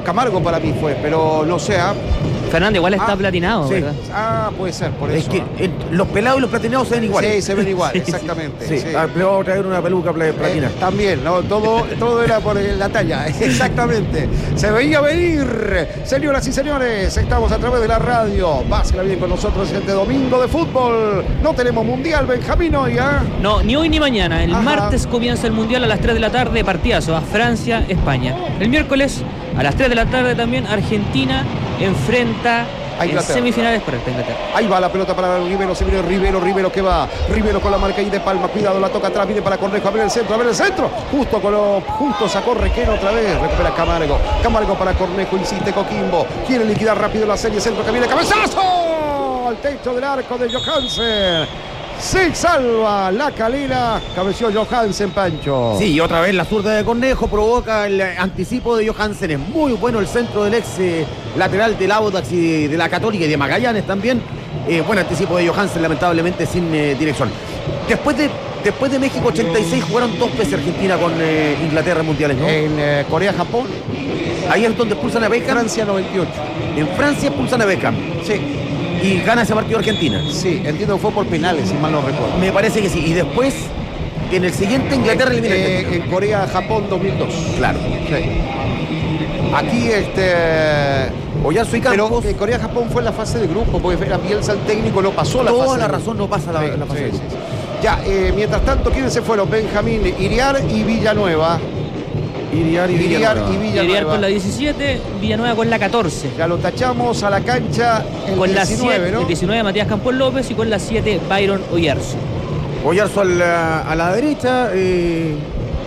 Camargo para mí fue, pero no sé. Fernando igual está platinado, sí. ¿verdad? Puede ser, por eso. Es que los pelados y los platinados se ven iguales. Sí, se ven igual, exactamente. Sí. Sí. Le vamos a traer una peluca platina. También, ¿no? Todo era por la talla, exactamente. Se veía venir. Señoras y señores, estamos a través de la radio. Pásala bien con nosotros este domingo de fútbol. No tenemos mundial, Benjamín, hoy, ¿ah? No, ni hoy ni mañana. El martes comienza el mundial a las 3 de la tarde, partidazo a Francia, España. El miércoles a las 3 de la tarde también Argentina enfrenta en semifinales para Inglaterra. Ahí va la pelota para Rivero, se viene Rivero que va. Rivero con la marca ahí de Palma, cuidado, la toca atrás, viene para Cornejo, a ver el centro. Justo sacó Requeno otra vez, recupera Camargo para Cornejo, insiste Coquimbo, quiere liquidar rápido la serie, centro que viene, cabezazo al techo del arco de Johansen. Se salva la Calera, cabeció Johansen, Pancho. Sí, y otra vez la zurda de Cornejo provoca el anticipo de Johansen. Es muy bueno el centro del ex lateral del Audax y de la Católica y de Magallanes también. Buen anticipo de Johansen, lamentablemente sin dirección. Después de México 86 jugaron 2 veces Argentina con Inglaterra en mundiales, ¿no? En Corea-Japón. Ahí es donde expulsan a Beckham. Francia 98. En Francia expulsan a Beckham. Sí. Y gana ese partido Argentina. Sí, entiendo que fue por penales, si mal no recuerdo. Me parece que sí. Y después, en el siguiente, Inglaterra elimina a Argentina. En Corea-Japón 2002. Claro. Sí. Aquí Oyarzo y Campos. Pero Corea-Japón fue en la fase de grupo, porque era Bielsa el técnico, no pasó la fase. Toda la razón, no pasa la fase de grupo. Ya, mientras tanto, ¿quiénes se fueron? Benjamín, Iriar y Villanueva. Iriar y Villanueva. Iriar con la 17, Villanueva con la 14. Ya lo tachamos a la cancha el con 19, la 7, ¿no? El 19 Matías Campos López y con la 7 Byron Oyarzo. Oyarzo a la derecha. Sí.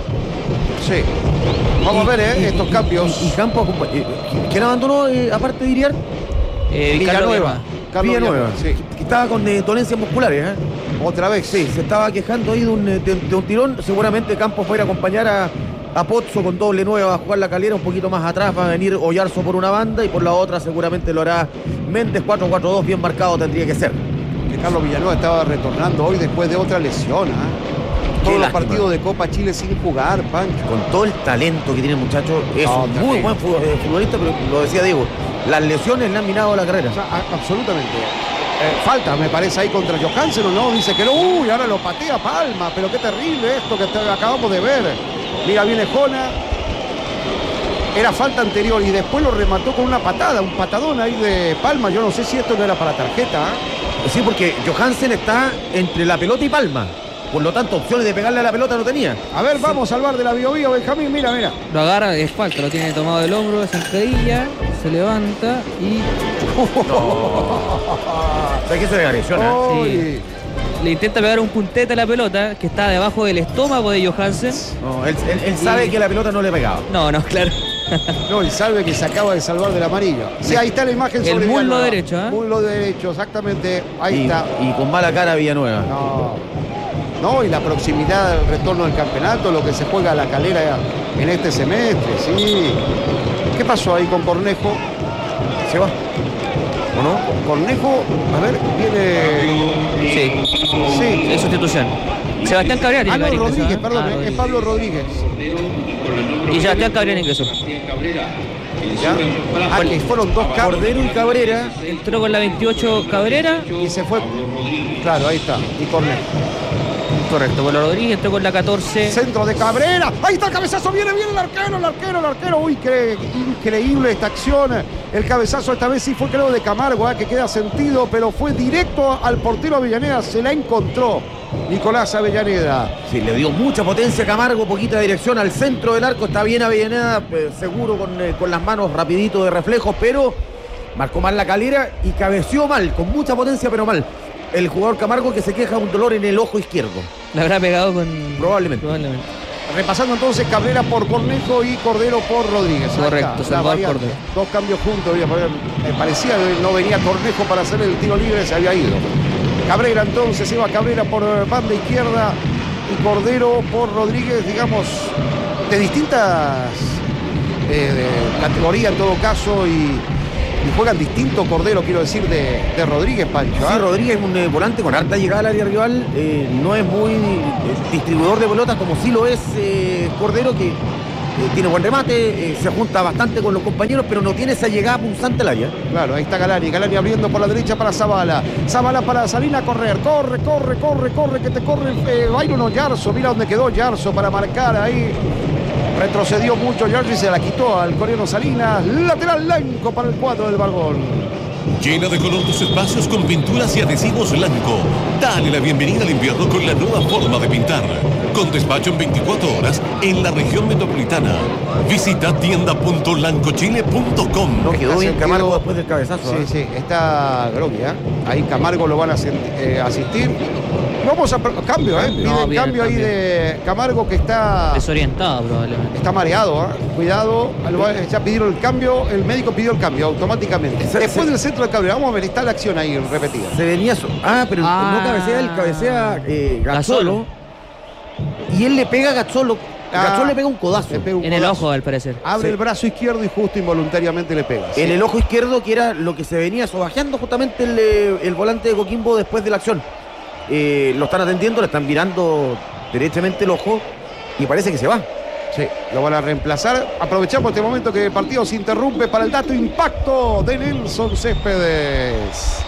Vamos a ver estos cambios. Y Campos, ¿quién abandonó aparte de Iriar? Villanueva. Sí. Que estaba con dolencias musculares. Otra vez. Sí, se estaba quejando ahí de un tirón. Seguramente Campos va a ir a acompañar a Pozzo con doble 9, va a jugar la Calera un poquito más atrás, va a venir Oyarzo por una banda y por la otra seguramente lo hará Méndez. 4-4-2 bien marcado tendría que ser. Que Carlos Villanueva estaba retornando hoy después de otra lesión. Todos los partidos de Copa Chile sin jugar, Pancho. Con todo el talento que tiene el muchacho, es un muy buen futbolista, pero lo decía Diego, las lesiones le han minado la carrera. O sea, absolutamente. Falta, me parece, ahí contra Johansen, ¿o no? Dice que no, ahora lo patea Palma, pero qué terrible esto que acabamos de ver. Mira, viene Jona. Era falta anterior y después lo remató con una patada, un patadón ahí de Palma. Yo no sé si esto no era para tarjeta. Sí, porque Johansen está entre la pelota y Palma. Por lo tanto, opciones de pegarle a la pelota no tenía. A ver, vamos al bar de la Bio Bio, Benjamín, mira. Lo agarra, es falta, lo tiene tomado del hombro, zancadilla, se levanta y... ¿Sabes qué se le agresiona? Sí. Le intenta pegar un puntete a la pelota que está debajo del estómago de Johansen. No, él sabe que la pelota no le pegaba. No, claro. No, y sabe que se acaba de salvar del amarillo. Sí, ahí está la imagen sobre el muslo derecho, Muslo derecho, exactamente. Ahí está. Y con mala cara Villanueva. No, y la proximidad del retorno del campeonato, lo que se juega a la Calera en este semestre, sí. ¿Qué pasó ahí con Cornejo? ¿Se va? ¿O no? Cornejo, a ver, viene... Sí, es sustitución. Sebastián Cabrera tiene que Rodríguez, ingresó, perdón, es Pablo Rodríguez. Y Sebastián Cabrera ingresó. Que fueron dos Cordero y Cabrera. Entró con la 28 Cabrera. Y se fue. Claro, ahí está. Y Cornejo. Correcto, Pablo Rodríguez entró con la 14. Centro de Cabrera. Ahí está el cabezazo. Viene el arquero. Uy, qué increíble esta acción. El cabezazo esta vez sí fue, creo, de Camargo, que queda sentido, pero fue directo al portero Avellaneda. Se la encontró Nicolás Avellaneda. Sí, le dio mucha potencia a Camargo, poquita dirección al centro del arco. Está bien Avellaneda, seguro con las manos rapidito de reflejos, pero marcó mal la Calera y cabeció mal, con mucha potencia, pero mal. El jugador Camargo que se queja de un dolor en el ojo izquierdo. La habrá pegado con... Probablemente. Repasando entonces, Cabrera por Cornejo y Cordero por Rodríguez. Correcto, Salvador Cordero. Dos cambios juntos. Me parecía que no venía Cornejo para hacer el tiro libre, se había ido. Cabrera entonces, iba Cabrera por banda izquierda y Cordero por Rodríguez, digamos, de distintas categorías en todo caso y juegan distinto Cordero, quiero decir, de Rodríguez, Pancho. Sí, Rodríguez es un volante con harta llegada al área rival, no es muy distribuidor de pelotas como sí lo es Cordero, que tiene buen remate, se junta bastante con los compañeros, pero no tiene esa llegada punzante al área. Claro, ahí está Galani abriendo por la derecha para Zabala. Zabala para salir a correr. Corre, que te corre Byron Oyarzo. Mira dónde quedó Oyarzo para marcar ahí. Retrocedió mucho Yarzo y se la quitó al coreano Salinas. Lateral blanco para el cuadro del Barbón. Llena de color tus espacios con pinturas y adhesivos blanco. Dale la bienvenida al invierno con la nueva forma de pintar. Con despacho en 24 horas en la región metropolitana. Visita tienda.lancochile.com. No quedó bien Camargo después del cabezazo. Sí, está Grovia. Ahí Camargo lo van a asistir. Vamos a cambio, piden cambio ahí de Camargo, que está desorientado probablemente. Está mareado, Cuidado, ya pidieron el cambio, el médico pidió el cambio automáticamente. Después del centro de cambio, vamos a ver, está la acción ahí repetida. Se venía pero no cabecea él, cabecea Gazzolo. Y él le pega a Gazzolo. Gazzolo le pega un codazo. En el ojo, al parecer. Abre el brazo izquierdo y justo involuntariamente le pega. En el ojo izquierdo, que era lo que se venía sobajeando justamente el volante de Coquimbo después de la acción. Lo están atendiendo, le están mirando derechamente el ojo y parece que se va. Sí, lo van a reemplazar. Aprovechamos este momento que el partido se interrumpe para el dato impacto de Nelson Céspedes.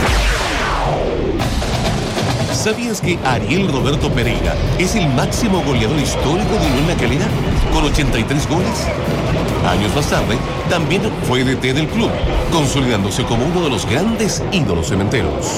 ¿Sabías que Ariel Roberto Pereira es el máximo goleador histórico de Unión La Calera, con 83 goles? Años más tarde, también fue DT del club, consolidándose como uno de los grandes ídolos cementeros.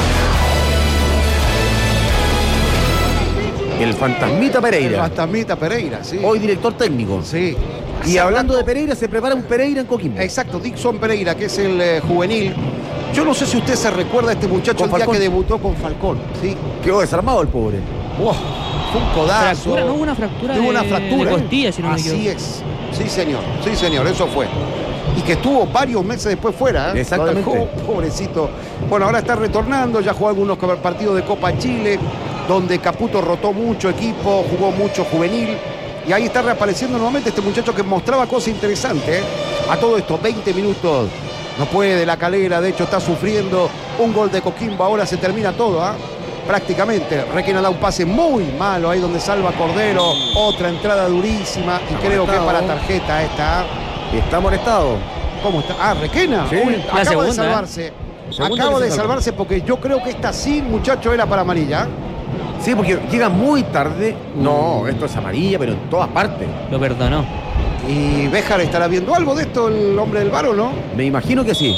El fantasmita Pereira. El fantasmita Pereira, sí. Hoy director técnico. Sí. Y hablando de Pereira, se prepara un Pereira en Coquimbo. Exacto, Dixon Pereira, que es el juvenil. Yo no sé si usted se recuerda a este muchacho el día que debutó con Falcón. ¿Sí? Quedó desarmado el pobre. Fue un codazo. Fractura, no hubo una fractura. Hubo una fractura. De costilla, si no me equivoco. Así es. Sí, señor, eso fue. Y que estuvo varios meses después fuera. Exactamente. Lo dejó, pobrecito. Bueno, ahora está retornando, ya jugó algunos partidos de Copa Chile, donde Caputo rotó mucho equipo, jugó mucho juvenil. Y ahí está reapareciendo nuevamente este muchacho que mostraba cosas interesantes. A todo esto, 20 minutos. No puede La Calera, de hecho está sufriendo un gol de Coquimbo. Ahora se termina todo, prácticamente. Requena da un pase muy malo ahí donde salva Cordero. Otra entrada durísima. Y creo que es para tarjeta esta. Está molestado. ¿Cómo está? Requena. Sí, acaba de salvarse. Acaba de salvarse porque yo creo que esta sí, muchacho, era para amarilla. Sí, porque llega muy tarde. No, esto es amarilla, pero en todas partes. Lo perdonó. ¿Y Béjar estará viendo algo de esto, el hombre del VAR, o no? Me imagino que sí.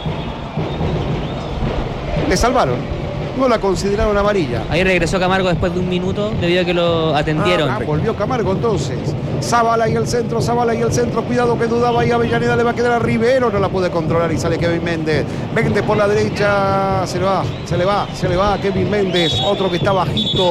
Le salvaron. No la consideraron amarilla. Ahí regresó Camargo después de un minuto debido a que lo atendieron. Volvió Camargo entonces. Zabala y el centro. Cuidado que dudaba y Avellaneda le va a quedar a Rivero. No la puede controlar y sale Kevin Méndez. Méndez por la derecha. Se le va Kevin Méndez. Otro que está bajito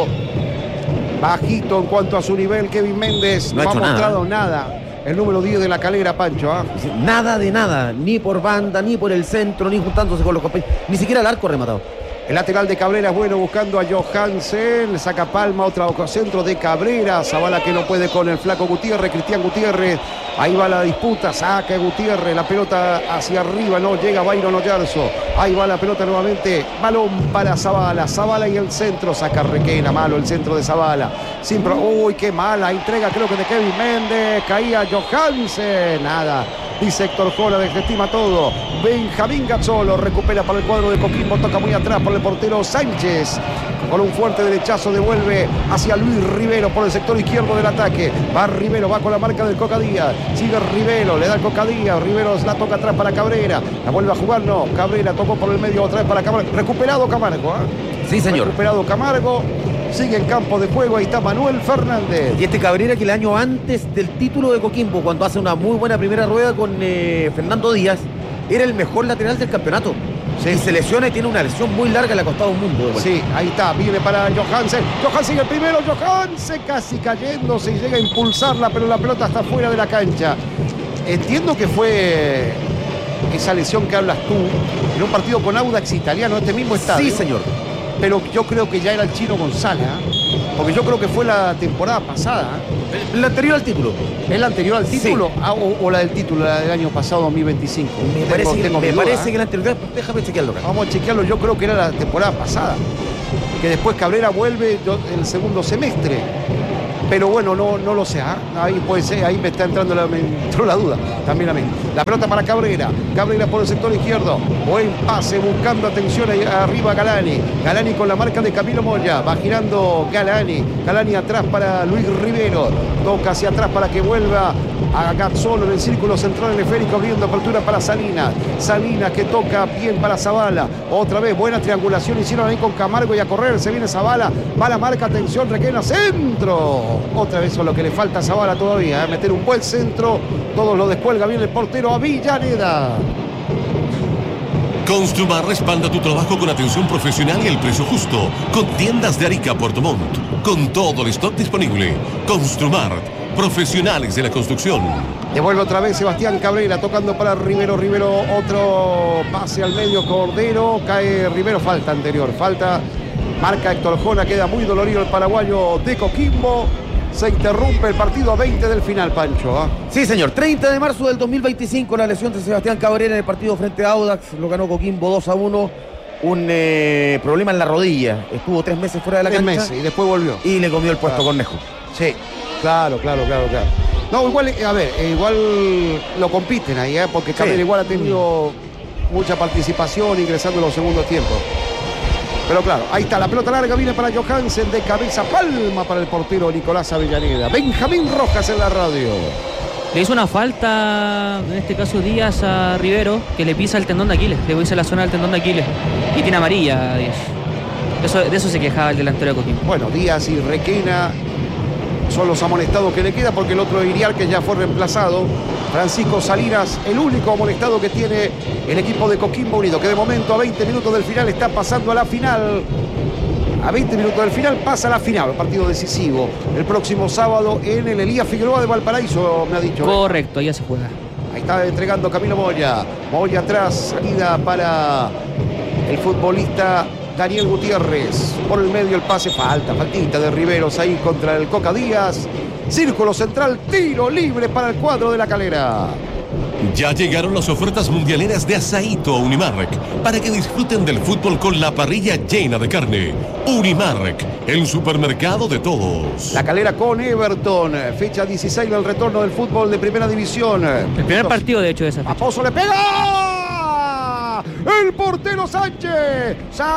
en cuanto a su nivel. Kevin Méndez no ha mostrado nada. El número 10 de La Calera, Pancho. Nada de nada. Ni por banda, ni por el centro, ni juntándose con los compañeros. Ni siquiera el arco rematado. El lateral de Cabrera es bueno, buscando a Johansen. Le saca Palma, otro centro de Cabrera. Zabala que no puede con el flaco Gutiérrez. Cristian Gutiérrez. Ahí va la disputa. Saca Gutiérrez. La pelota hacia arriba. No llega Byron Oyarzo. Ahí va la pelota nuevamente. Balón para Zabala. Zabala y el centro. Saca Requena. Malo el centro de Zabala. Uy, qué mala entrega. Creo que de Kevin Méndez. Caía Johansen. Nada. Dice Héctor Jora, desestima todo. Benjamín Gazzolo recupera para el cuadro de Coquimbo. Toca muy atrás por el portero Sánchez. Con un fuerte derechazo devuelve hacia Luis Rivero por el sector izquierdo del ataque. Va Rivero, va con la marca del Coca Díaz. Sigue Rivero, le da el Coca Díaz. Rivero la toca atrás para Cabrera. La vuelve a jugar, no. Cabrera tocó por el medio otra vez para Camargo. Recuperado Camargo. Sí, señor. Recuperado Camargo. Sigue en campo de juego, ahí está Manuel Fernández. Y este Cabrera que el año antes del título de Coquimbo, cuando hace una muy buena primera rueda con Fernando Díaz, era el mejor lateral del campeonato. Sí. Y se lesiona y tiene una lesión muy larga, le ha costado un mundo. Sí, ahí está, viene para Johansen. Johansen el primero, Johansen casi cayéndose y llega a impulsarla, pero la pelota está fuera de la cancha. Entiendo que fue esa lesión que hablas tú en un partido con Audax Italiano, este mismo estadio. Sí, señor. Pero yo creo que ya era el Chino González, porque yo creo que fue la temporada pasada. La anterior al título. ¿Es la anterior al título? Sí. O la del título, la del año pasado, 2025. Me parece que la anterior, déjame chequearlo acá. Vamos a chequearlo, yo creo que era la temporada pasada. Que después Cabrera vuelve el segundo semestre. pero bueno, no lo sé. Ahí puede ser, ahí me está entrando la duda. También a mí. La pelota para Cabrera. Cabrera por el sector izquierdo. Buen pase, buscando atención ahí arriba Galani. Galani con la marca de Camilo Moya. Va girando Galani. Galani atrás para Luis Rivero. Toca hacia atrás para que vuelva a Gazzolo en el círculo central en el esférico, abriendo apertura para Salinas. Salinas que toca bien para Zavala. Otra vez, buena triangulación hicieron ahí con Camargo y a correr. Se viene Zavala. Va la marca, atención, Requena, centro. Otra vez, eso es lo que le falta a Zavala todavía. Meter un buen centro. Todos lo descuelga bien el portero Avellaneda. Construmar respalda tu trabajo con atención profesional y el precio justo. Con tiendas de Arica, Puerto Montt. Con todo el stock disponible. Construmar, profesionales de la construcción. Devuelve otra vez Sebastián Cabrera tocando para Rivero. Rivero, otro pase al medio, Cordero. Cae Rivero, falta anterior. Falta, marca Héctor Jona. Queda muy dolorido el paraguayo de Coquimbo. Se interrumpe el partido a 20 del final, Pancho. Sí, señor. 30 de marzo del 2025, la lesión de Sebastián Cabrera en el partido frente a Audax. Lo ganó Coquimbo 2-1. Un problema en la rodilla. Estuvo 3 meses fuera de la cancha. 3 meses y después volvió. Y le comió el puesto Cornejo. Sí, claro. No, igual, a ver, igual lo compiten ahí, porque Cabrera igual ha tenido mucha participación ingresando en los segundos tiempos. Pero claro, ahí está, la pelota larga viene para Johansen, de cabeza, palma para el portero Nicolás Avellaneda. Benjamín Rojas en la radio. Le hizo una falta, en este caso Díaz, a Rivero, que le pisa el tendón de Aquiles, le pisa la zona del tendón de Aquiles. Y tiene amarilla Díaz. De eso se quejaba el delantero de Coquimbo. Bueno, Díaz y Requena son los amonestados que le queda, porque el otro Iriar, que ya fue reemplazado. Francisco Salinas, el único amonestado que tiene el equipo de Coquimbo Unido, que de momento a 20 minutos del final está pasando a la final. A 20 minutos del final pasa a la final, partido decisivo. El próximo sábado en el Elías Figueroa de Valparaíso, me ha dicho. Correcto, ya se juega. Ahí está entregando Camilo Moya. Moya atrás, salida para el futbolista Daniel Gutiérrez. Por el medio el pase, faltita de Riveros ahí contra el Coca Díaz. Círculo central, tiro libre para el cuadro de La Calera. Ya llegaron las ofertas mundialeras de Asaíto a Unimark para que disfruten del fútbol con la parrilla llena de carne. Unimark, el supermercado de todos. La Calera con Everton, fecha 16 del retorno del fútbol de primera división. El primer partido, de hecho, de esa fecha. Raposo le pega. El portero Sánchez,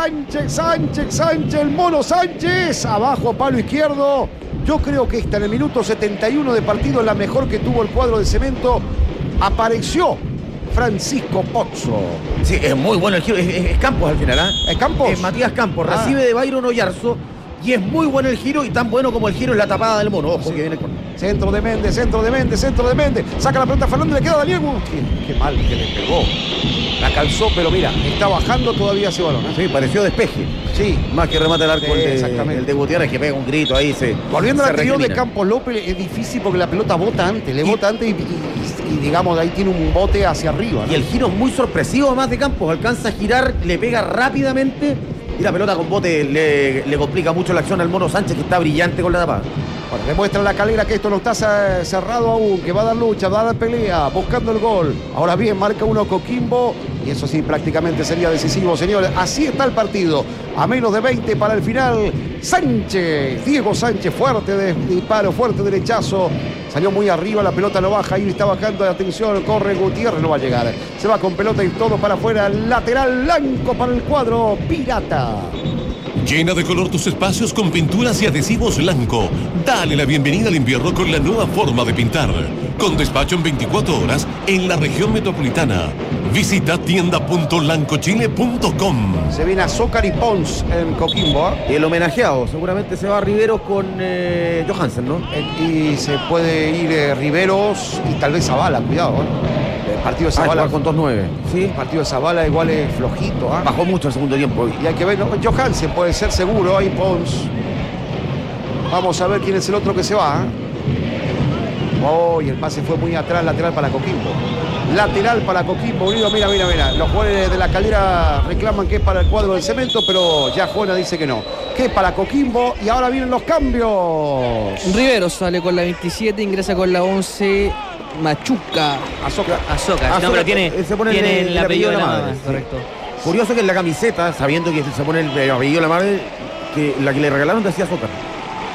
el mono Sánchez, abajo palo izquierdo. Yo creo que esta en el minuto 71 de partido es la mejor que tuvo el cuadro de Cemento. Apareció Francisco Pozzo. Sí, es muy bueno el giro. Es Campos al final, ¿ah? ¿Es Campos? Es Matías Campos. Recibe de Byron Oyarzo. Y es muy bueno el giro, y tan bueno como el giro es la tapada del mono. Ojo, sí, que viene con... Centro de Méndez. Saca la pelota Fernández, le queda a Daniel. Qué mal que le pegó. La calzó, pero mira, está bajando todavía ese balón. Sí, pareció despeje. Sí. Más que remata el arco exactamente. El de Gutiérrez, que pega un grito ahí. Volviendo al anterior de Campos López, es difícil porque la pelota bota antes. Y digamos, ahí tiene un bote hacia arriba, ¿no? Y el giro es muy sorpresivo además de Campos. Alcanza a girar, le pega rápidamente. Y la pelota con bote le complica mucho la acción al mono Sánchez, que está brillante con la tapada. Bueno, demuestra La Calera que esto no está cerrado aún, que va a dar lucha, va a dar pelea, buscando el gol. Ahora bien, marca uno Coquimbo, y eso sí, prácticamente sería decisivo, señores. Así está el partido, a menos de 20 para el final. Sánchez, Diego Sánchez, fuerte de disparo, fuerte derechazo. Salió muy arriba, la pelota no baja, ahí está bajando, atención, corre Gutiérrez, no va a llegar. Se va con pelota y todo para afuera, lateral blanco para el cuadro pirata. Llena de color tus espacios con pinturas y adhesivos Lanco. Dale la bienvenida al invierno con la nueva forma de pintar. Con despacho en 24 horas en la región metropolitana. Visita tienda.lancochile.com. Se viene Azócar y Pons en Coquimbo. El homenajeado, seguramente se va a Riveros con Johansen, ¿no? Y se puede ir Riveros y tal vez Zavala, cuidado. El partido de Zavala con 2-9. Sí, el partido de Zavala igual es flojito. Bajó mucho el segundo tiempo. Y hay que ver, Johansen puede ser seguro, ahí Pons. Vamos a ver quién es el otro que se va. Y el pase fue muy atrás, lateral para Coquimbo. Lateral para Coquimbo Unido, mira. Los jugadores de La Calera reclaman que es para el cuadro del Cemento, pero ya Juana dice que no. Que es para Coquimbo, y ahora vienen los cambios. Riveros sale con la 27, ingresa con la 11... Machuca. Azócar. No, pero tiene el apellido de la madre. Correcto. Curioso que en la camiseta, sabiendo que se pone el apellido de la madre, que la que le regalaron decía Azócar.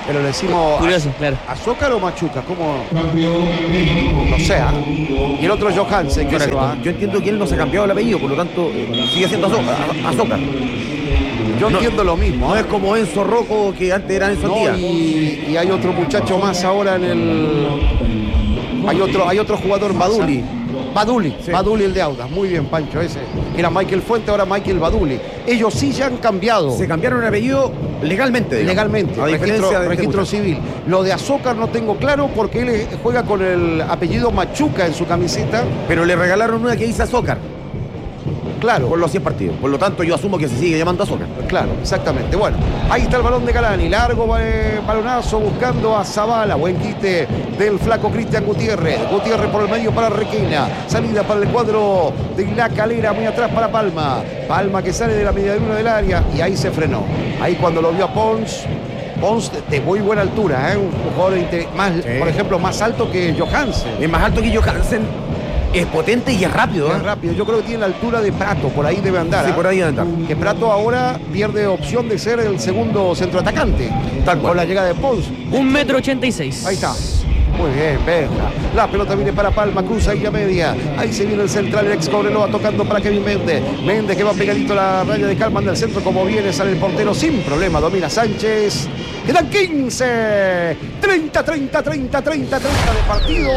Pero le decimos Curioso, claro. ¿Azócar o Machuca? ¿Cómo? No sé. Y el otro Johansen, que se va. Yo entiendo que él no se ha cambiado el apellido, por lo tanto sigue siendo Azócar. Yo entiendo lo mismo. No es como Enzo Rocco, que antes era Enzo Díaz. Y hay otro muchacho más ahora en el... Hay otro jugador, Baduli. Sí. Baduli, el de Audax. Muy bien, Pancho, ese. Era Michael Fuente, ahora Michael Baduli. Ellos sí ya han cambiado. Se cambiaron el apellido legalmente. Legalmente, a diferencia de registro civil. Lo de Azócar no tengo claro porque él juega con el apellido Machuca en su camiseta. Pero le regalaron una que dice Azócar. Claro. Por los 100 partidos. Por lo tanto, yo asumo que se sigue llamando Azócar. Claro, exactamente. Bueno, ahí está el balón de Galani. Largo balonazo buscando a Zavala. Buen quite del flaco Cristian Gutiérrez. Gutiérrez por el medio para Requena. Salida para el cuadro de La Calera. Muy atrás para Palma. Palma que sale de la medialuna del área. Y ahí se frenó. Ahí cuando lo vio a Pons. Pons de muy buena altura. Un jugador más, por ejemplo, más alto que Johansen. Es más alto que Johansen. Es potente y es rápido. Es rápido. Yo creo que tiene la altura de Prato. Por ahí debe andar. Sí, por ahí debe andar. Que Prato ahora pierde opción de ser el segundo centroatacante. Tal cual. Con la llegada de Pons. 1,86 m. Ahí está. Muy bien, Benja. La pelota viene para Palma, cruza ahí a media. Ahí se viene el central, el ex Cobreloa tocando para Kevin Méndez. Méndez que va pegadito a la raya de Calman del centro como viene, sale el portero sin problema. Domina Sánchez. Quedan 15. 30 de partido.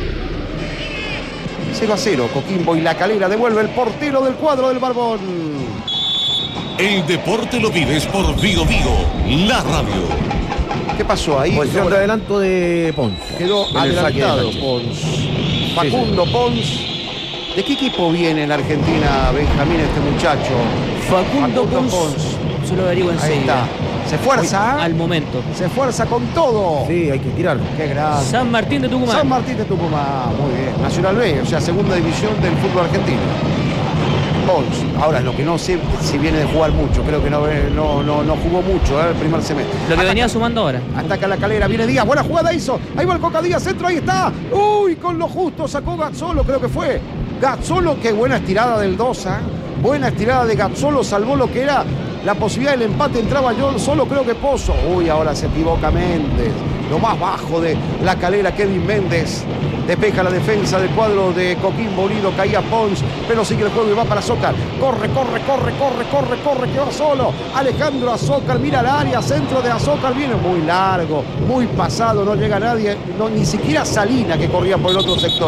0-0, Coquimbo y La Calera devuelve el portero del cuadro del Barbón. El deporte lo vives por Vigo, la radio. ¿Qué pasó ahí? Posición de adelanto de Pons. Quedó adelantado Pons. Facundo Pons. ¿De qué equipo viene en Argentina, Benjamín, este muchacho? Facundo Pons. Se lo averiguo Ahí enseguida. está. Se fuerza. Al momento. Se fuerza con todo. Sí, hay que tirar. Qué grande. San Martín de Tucumán. San Martín de Tucumán. Muy bien. Nacional B, o sea, segunda división del fútbol argentino. Pons. Ahora, lo que no sé si viene de jugar mucho. Creo que no jugó mucho el primer semestre. Lo que venía sumando ahora. Ataca La Calera, viene Díaz, buena jugada hizo. Ahí va el Coca Díaz, centro, ahí está. Uy, con lo justo sacó Gazzolo, creo que fue. Gazzolo, qué buena estirada del Dosa. Buena estirada de Gazzolo, salvó lo que era la posibilidad del empate. Entraba yo solo, creo que Pozo. Uy, ahora se equivoca Méndez. Lo más bajo de La Calera, Kevin Méndez. Despeja la defensa del cuadro de Coquimbo Unido. Caía Pons, pero sigue el juego y va para Azócar. Corre, que va solo. Alejandro Azócar, mira el área, centro de Azócar. Viene muy largo, muy pasado, no llega nadie. No, ni siquiera Salina, que corría por el otro sector.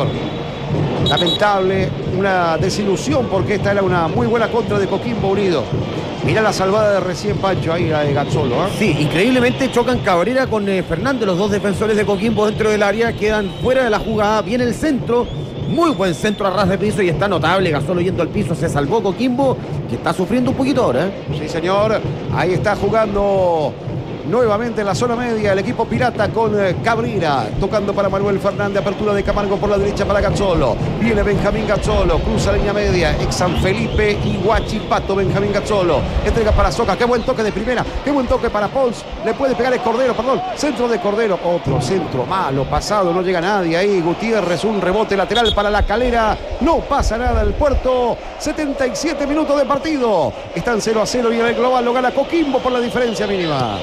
Lamentable, una desilusión porque esta era una muy buena contra de Coquimbo Unido. Mirá la salvada de recién, Pancho, ahí la de Gazzolo. Sí, increíblemente chocan Cabrera con Fernández, los dos defensores de Coquimbo dentro del área, quedan fuera de la jugada, viene el centro, muy buen centro a ras de piso y está notable, Gazzolo yendo al piso, se salvó Coquimbo, que está sufriendo un poquito ahora. Sí, señor, ahí está jugando nuevamente en la zona media el equipo pirata con Cabrera, tocando para Manuel Fernández, apertura de Camargo por la derecha para Gazzolo, viene Benjamín Gazzolo, cruza línea media, ex San Felipe y Huachipato. Benjamín Gazzolo, entrega para Soca, qué buen toque de primera, qué buen toque para Pons, le puede pegar el Cordero, perdón, centro de Cordero, otro centro malo, pasado, no llega nadie ahí, Gutiérrez, un rebote lateral para La Calera, no pasa nada el Puerto, 77 minutos de partido, están 0-0 y en el global lo gana Coquimbo por la diferencia mínima.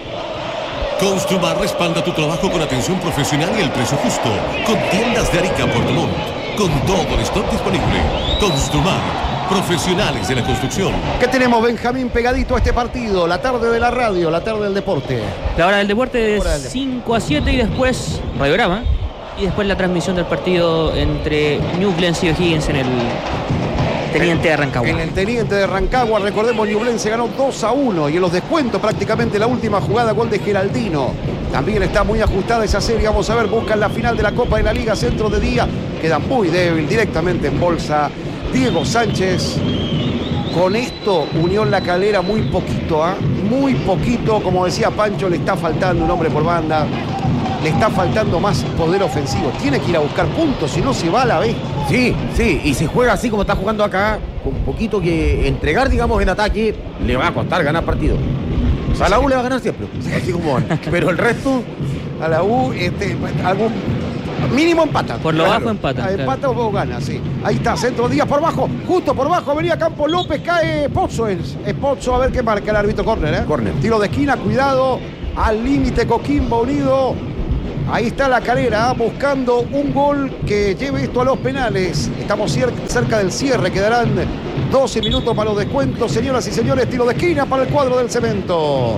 Construmar respalda tu trabajo con atención profesional y el precio justo. Con tiendas de Arica Puerto Montt. Con todo el stock disponible. Construmar, profesionales de la construcción. ¿Qué tenemos, Benjamín, pegadito a este partido? La tarde de la radio, la tarde del deporte. La hora del deporte es 5-7 y después radiograma. Y después la transmisión del partido entre Ñublense y O'Higgins en el Teniente de Rancagua. En el Teniente de Rancagua, recordemos, Ñublense ganó 2-1 y en los descuentos prácticamente la última jugada, gol de Geraldino. También está muy ajustada esa serie, vamos a ver, buscan la final de la Copa de la Liga, centro de Díaz, queda muy débil, directamente en bolsa Diego Sánchez. Con esto, Unión La Calera muy poquito, muy poquito, como decía Pancho, le está faltando un hombre por banda. Le está faltando más poder ofensivo. Tiene que ir a buscar puntos, si no se va a la B. Sí, y si juega así como está jugando acá, con poquito que entregar, digamos, en ataque, le va a costar ganar partido. O sea, a la U le va a ganar siempre, así como van. Pero el resto, a la U, algún mínimo empata. Por lo bajo empata. Empata o gana, sí. Ahí está, centro Díaz por bajo, justo por bajo, venía Campos López, cae Pozzo. Es Pozzo, a ver qué marca el árbitro, córner, Córner. Tiro de esquina, cuidado. Al límite Coquimbo Unido. Ahí está La Calera buscando un gol que lleve esto a los penales. Estamos cerca del cierre. Quedarán 12 minutos para los descuentos. Señoras y señores, tiro de esquina para el cuadro del Cemento.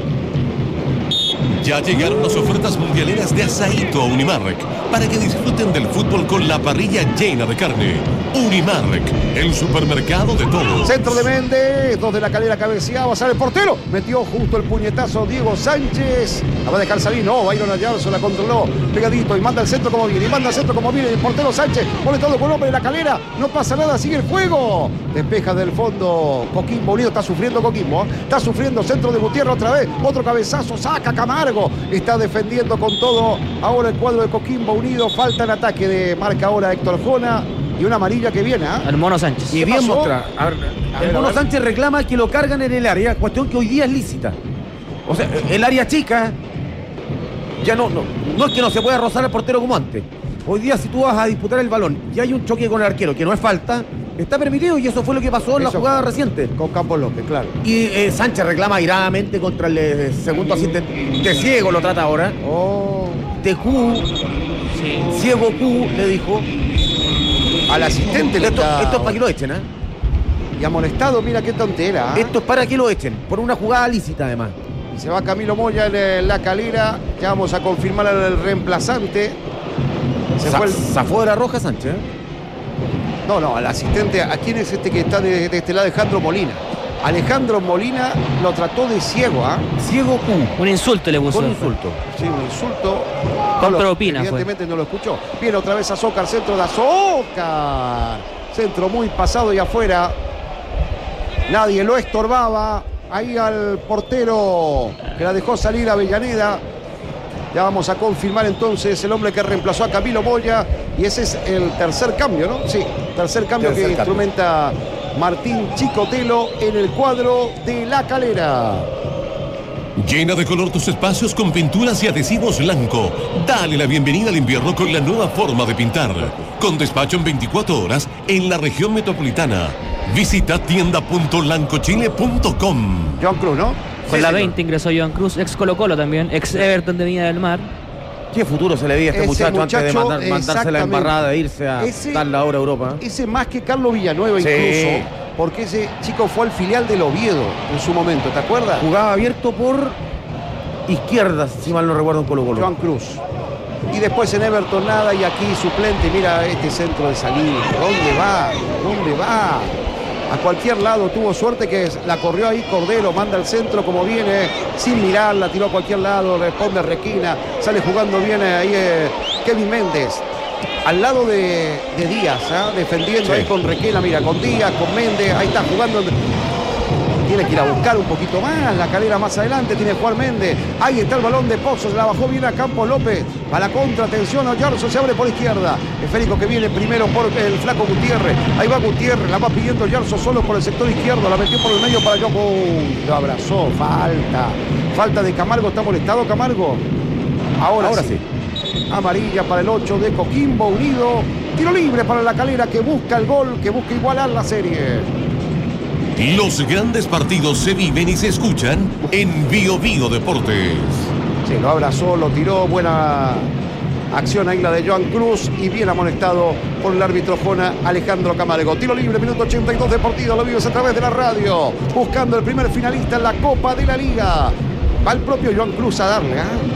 Ya llegaron las ofertas mundialeras de Asaíto a Unimark para que disfruten del fútbol con la parrilla llena de carne. Unimark, el supermercado de todos. Centro de Méndez, 2 de La Calera cabeceaba, sale el portero, metió justo el puñetazo Diego Sánchez. La va a dejar salir, no, Byron Ayarzo la controló pegadito y manda al centro como viene, el portero Sánchez, pone todo con hombre de La Calera, no pasa nada, sigue el juego. Despeja del fondo Coquimbo Unido, está sufriendo Coquimbo, está sufriendo centro de Gutiérrez otra vez, otro cabezazo, saca Camargo, está defendiendo con todo ahora el cuadro de Coquimbo Unido, falta en ataque de marca ahora Héctor Jona. Y una amarilla que viene, El Mono Sánchez. Y bien mostrada. El Mono Sánchez reclama que lo cargan en el área, cuestión que hoy día es lícita. O sea, el área chica, ya no es que no se pueda rozar al portero como antes. Hoy día si tú vas a disputar el balón y hay un choque con el arquero, que no es falta, está permitido y eso fue lo que pasó en la jugada reciente. Con Campos López, claro. Y Sánchez reclama airadamente contra el segundo asistente. De ciego lo trata ahora. De Q. Sí. Ciego Q le dijo. Al asistente esto es para que lo echen, Y amonestado, mira qué tontera. Esto es para que lo echen, por una jugada lícita además. Y se va Camilo Moya en La Calera. Ya vamos a confirmar al reemplazante. Zafó de la roja Sánchez. No, al asistente. ¿A quién es este que está de este lado? Alejandro Molina. Alejandro Molina lo trató de ciego, Ciego Q. Un insulto le puso. Un insulto. Sí, un insulto. Con propina. Evidentemente no lo escuchó. Viene otra vez Azócar, centro de Azócar. Centro muy pasado y afuera. Nadie lo estorbaba. Ahí al portero que la dejó salir a Avellaneda. Ya vamos a confirmar entonces el hombre que reemplazó a Camilo Moya. Y ese es el tercer cambio, ¿no? Sí, tercer cambio que instrumenta Martín Chicotelo en el cuadro de La Calera. Llena de color tus espacios con pinturas y adhesivos Lanco. Dale la bienvenida al invierno con la nueva forma de pintar. Con despacho en 24 horas en la región metropolitana. Visita tienda.lancochile.com. Joan Cruz, ¿no? Con la 20 ingresó Joan Cruz, ex Colo Colo también, ex Everton de Viña del Mar. ¿Qué futuro se le veía a este muchacho antes de mandarse la embarrada e irse a dar la hora a Europa? Ese más que Carlos Villanueva incluso, porque ese chico fue al filial del Oviedo en su momento, ¿te acuerdas? Jugaba abierto por izquierda, si mal no recuerdo, en Colo Colo. Joan Cruz. Y después en Everton nada y aquí suplente, mira este centro de salida. ¿Dónde va? A cualquier lado, tuvo suerte que la corrió ahí Cordero, manda el centro como viene, sin mirar, la tiró a cualquier lado, responde Requina, sale jugando bien ahí Kevin Méndez, al lado de Díaz, defendiendo ahí con Requina, mira, con Díaz, con Méndez, ahí está jugando. Tiene que ir a buscar un poquito más, La Calera más adelante, tiene Juan Méndez, ahí está el balón de Pozos, la bajó bien a Campos López, a la contra, atención, Oyarzo se abre por izquierda, Esférico que viene primero por el flaco Gutiérrez, ahí va Gutiérrez, la va pidiendo Oyarzo solo por el sector izquierdo, la metió por el medio para John, lo abrazó, falta de Camargo, ¿está molestado Camargo? Ahora sí. Amarilla para el 8 de Coquimbo Unido, tiro libre para La Calera que busca el gol, que busca igualar la serie. Los grandes partidos se viven y se escuchan en Bio Bio Deportes. Sí, lo abrazó, lo tiró, buena acción ahí la de Joan Cruz y bien amonestado por el árbitro Jona Alejandro Camargo. Tiro libre, minuto 82 de partido, lo vives a través de la radio, buscando el primer finalista en la Copa de la Liga. Va el propio Joan Cruz a darle,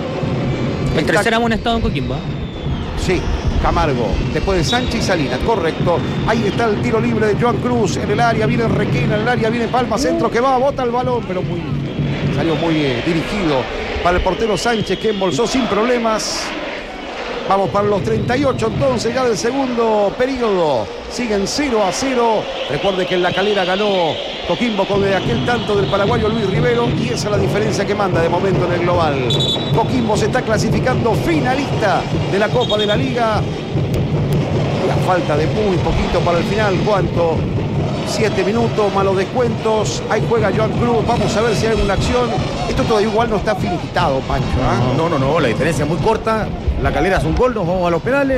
El tercer amonestado en Coquimbo. Sí, Camargo, después de Sánchez y Salinas, correcto. Ahí está el tiro libre de Joan Cruz en el área, viene Requena en el área, viene Palma, centro que va, bota el balón, pero salió muy dirigido para el portero Sánchez que embolsó sin problemas. Vamos para los 38 entonces ya del segundo periodo. Siguen 0-0. Recuerde que en La Calera ganó Coquimbo con aquel tanto del paraguayo Luis Rivero y esa es la diferencia que manda de momento en el global. Coquimbo se está clasificando finalista de la Copa de la Liga. La falta de muy poquito para el final. ¿Cuánto? 7 minutos más los descuentos. Ahí juega Joan Cruz. Vamos a ver si hay una acción. Esto todavía igual no está finiquitado, Pancho. No, la diferencia es muy corta. La Calera es un gol, nos vamos a los penales.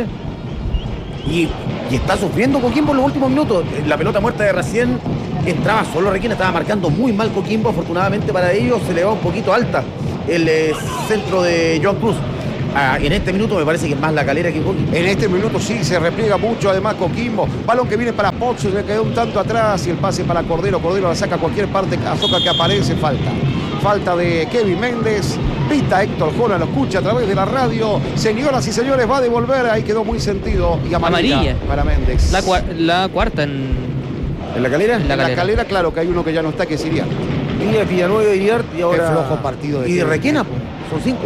Y está sufriendo Coquimbo en los últimos minutos. La pelota muerta de recién entraba solo Requena, estaba marcando muy mal Coquimbo. Afortunadamente para ellos se le va un poquito alta. el centro de Joan Cruz. En este minuto me parece que es más La Calera que Coquimbo. En este minuto sí, se repliega mucho además Coquimbo. Balón que viene para Pozzo, le quedó un tanto atrás y el pase para Cordero. Cordero la saca a cualquier parte, Azoka que aparece, falta de Kevin Méndez. Pita Héctor Jona, lo escucha a través de la radio. Señoras y señores, va a devolver, ahí quedó muy sentido. Y amarilla para Méndez. La cuarta en La Calera. En la Calera, claro que hay uno que ya no está, que es Iriart. Villanueva y Iriart y ahora... Qué flojo partido de y de Requena, pues, son 5.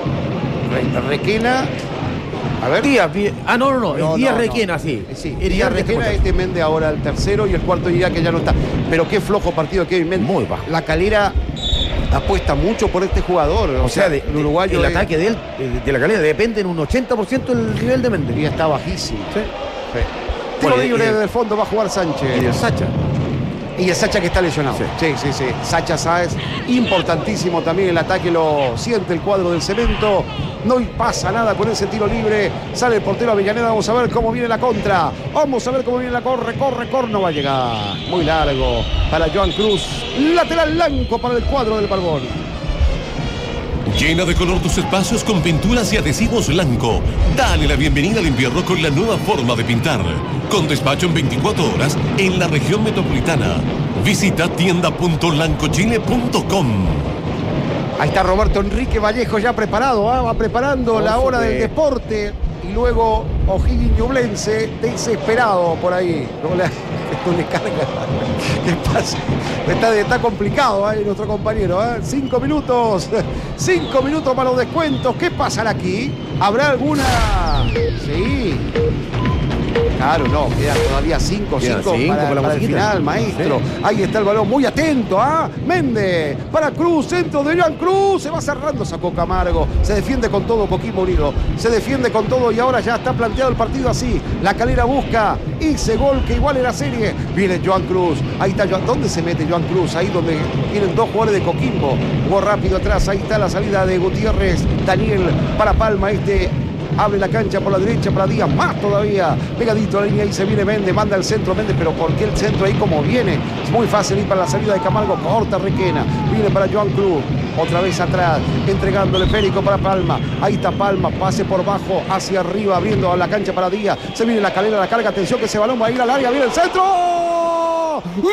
Requena. A ver. Díaz Requena, sí. Díaz Requena, Méndez ahora el tercero y el cuarto Iriart que ya no está. Pero qué flojo partido de Kevin Méndez. Muy bajo. La Calera apuesta mucho por este jugador. O sea, el uruguayo. El ataque de La Calera depende en un 80% del nivel de Méndez. Y está bajísimo. Sí. Tiro libre desde el fondo va a jugar Sánchez. Y el Sacha. Y el Sacha que está lesionado. Sí. Sacha Sáez, importantísimo también el ataque, lo siente el cuadro del Cemento. No pasa nada con ese tiro libre. Sale el portero Avellaneda. Vamos a ver cómo viene la contra. Vamos a ver cómo viene la corre. No va a llegar. Muy largo para Joan Cruz. Lateral blanco para el cuadro del Barbón. Llena de color tus espacios con pinturas y adhesivos Lanco. Dale la bienvenida al invierno con la nueva forma de pintar. Con despacho en 24 horas en la región metropolitana. Visita tienda.lancochile.com. Ahí está Roberto Enrique Vallejo ya preparado, va preparando la hora del deporte. Y luego O'Higgins Ñublense, desesperado por ahí. Esto le carga. ¿Qué pasa? Está complicado ahí nuestro compañero. 5 minutos. 5 minutos para los descuentos. ¿Qué pasará aquí? ¿Habrá alguna? Sí. Claro, no, quedan todavía 5 para el final, maestro. Sí. Ahí está el balón, muy atento, Méndez, para Cruz, centro de Joan Cruz, se va cerrando, sacó Camargo, se defiende con todo Coquimbo Unido, se defiende con todo y ahora ya está planteado el partido así. La Calera busca ese gol que igual era serie. Viene Joan Cruz, ahí está Joan. ¿Dónde se mete Joan Cruz? Ahí donde tienen 2 jugadores de Coquimbo. Jugó rápido atrás, ahí está la salida de Gutiérrez, Daniel para Palma, abre la cancha por la derecha para Díaz, más todavía, pegadito a la línea, ahí se viene Méndez, manda el centro Méndez, pero ¿por qué el centro ahí como viene? Es muy fácil ir para la salida de Camargo, corta Requena, viene para Joan Cruz, otra vez atrás, entregándole Férico para Palma, ahí está Palma, pase por bajo, hacia arriba, abriendo a la cancha para Díaz, se viene la Calera, la carga, atención que ese balón va a ir al área, viene el centro. Gol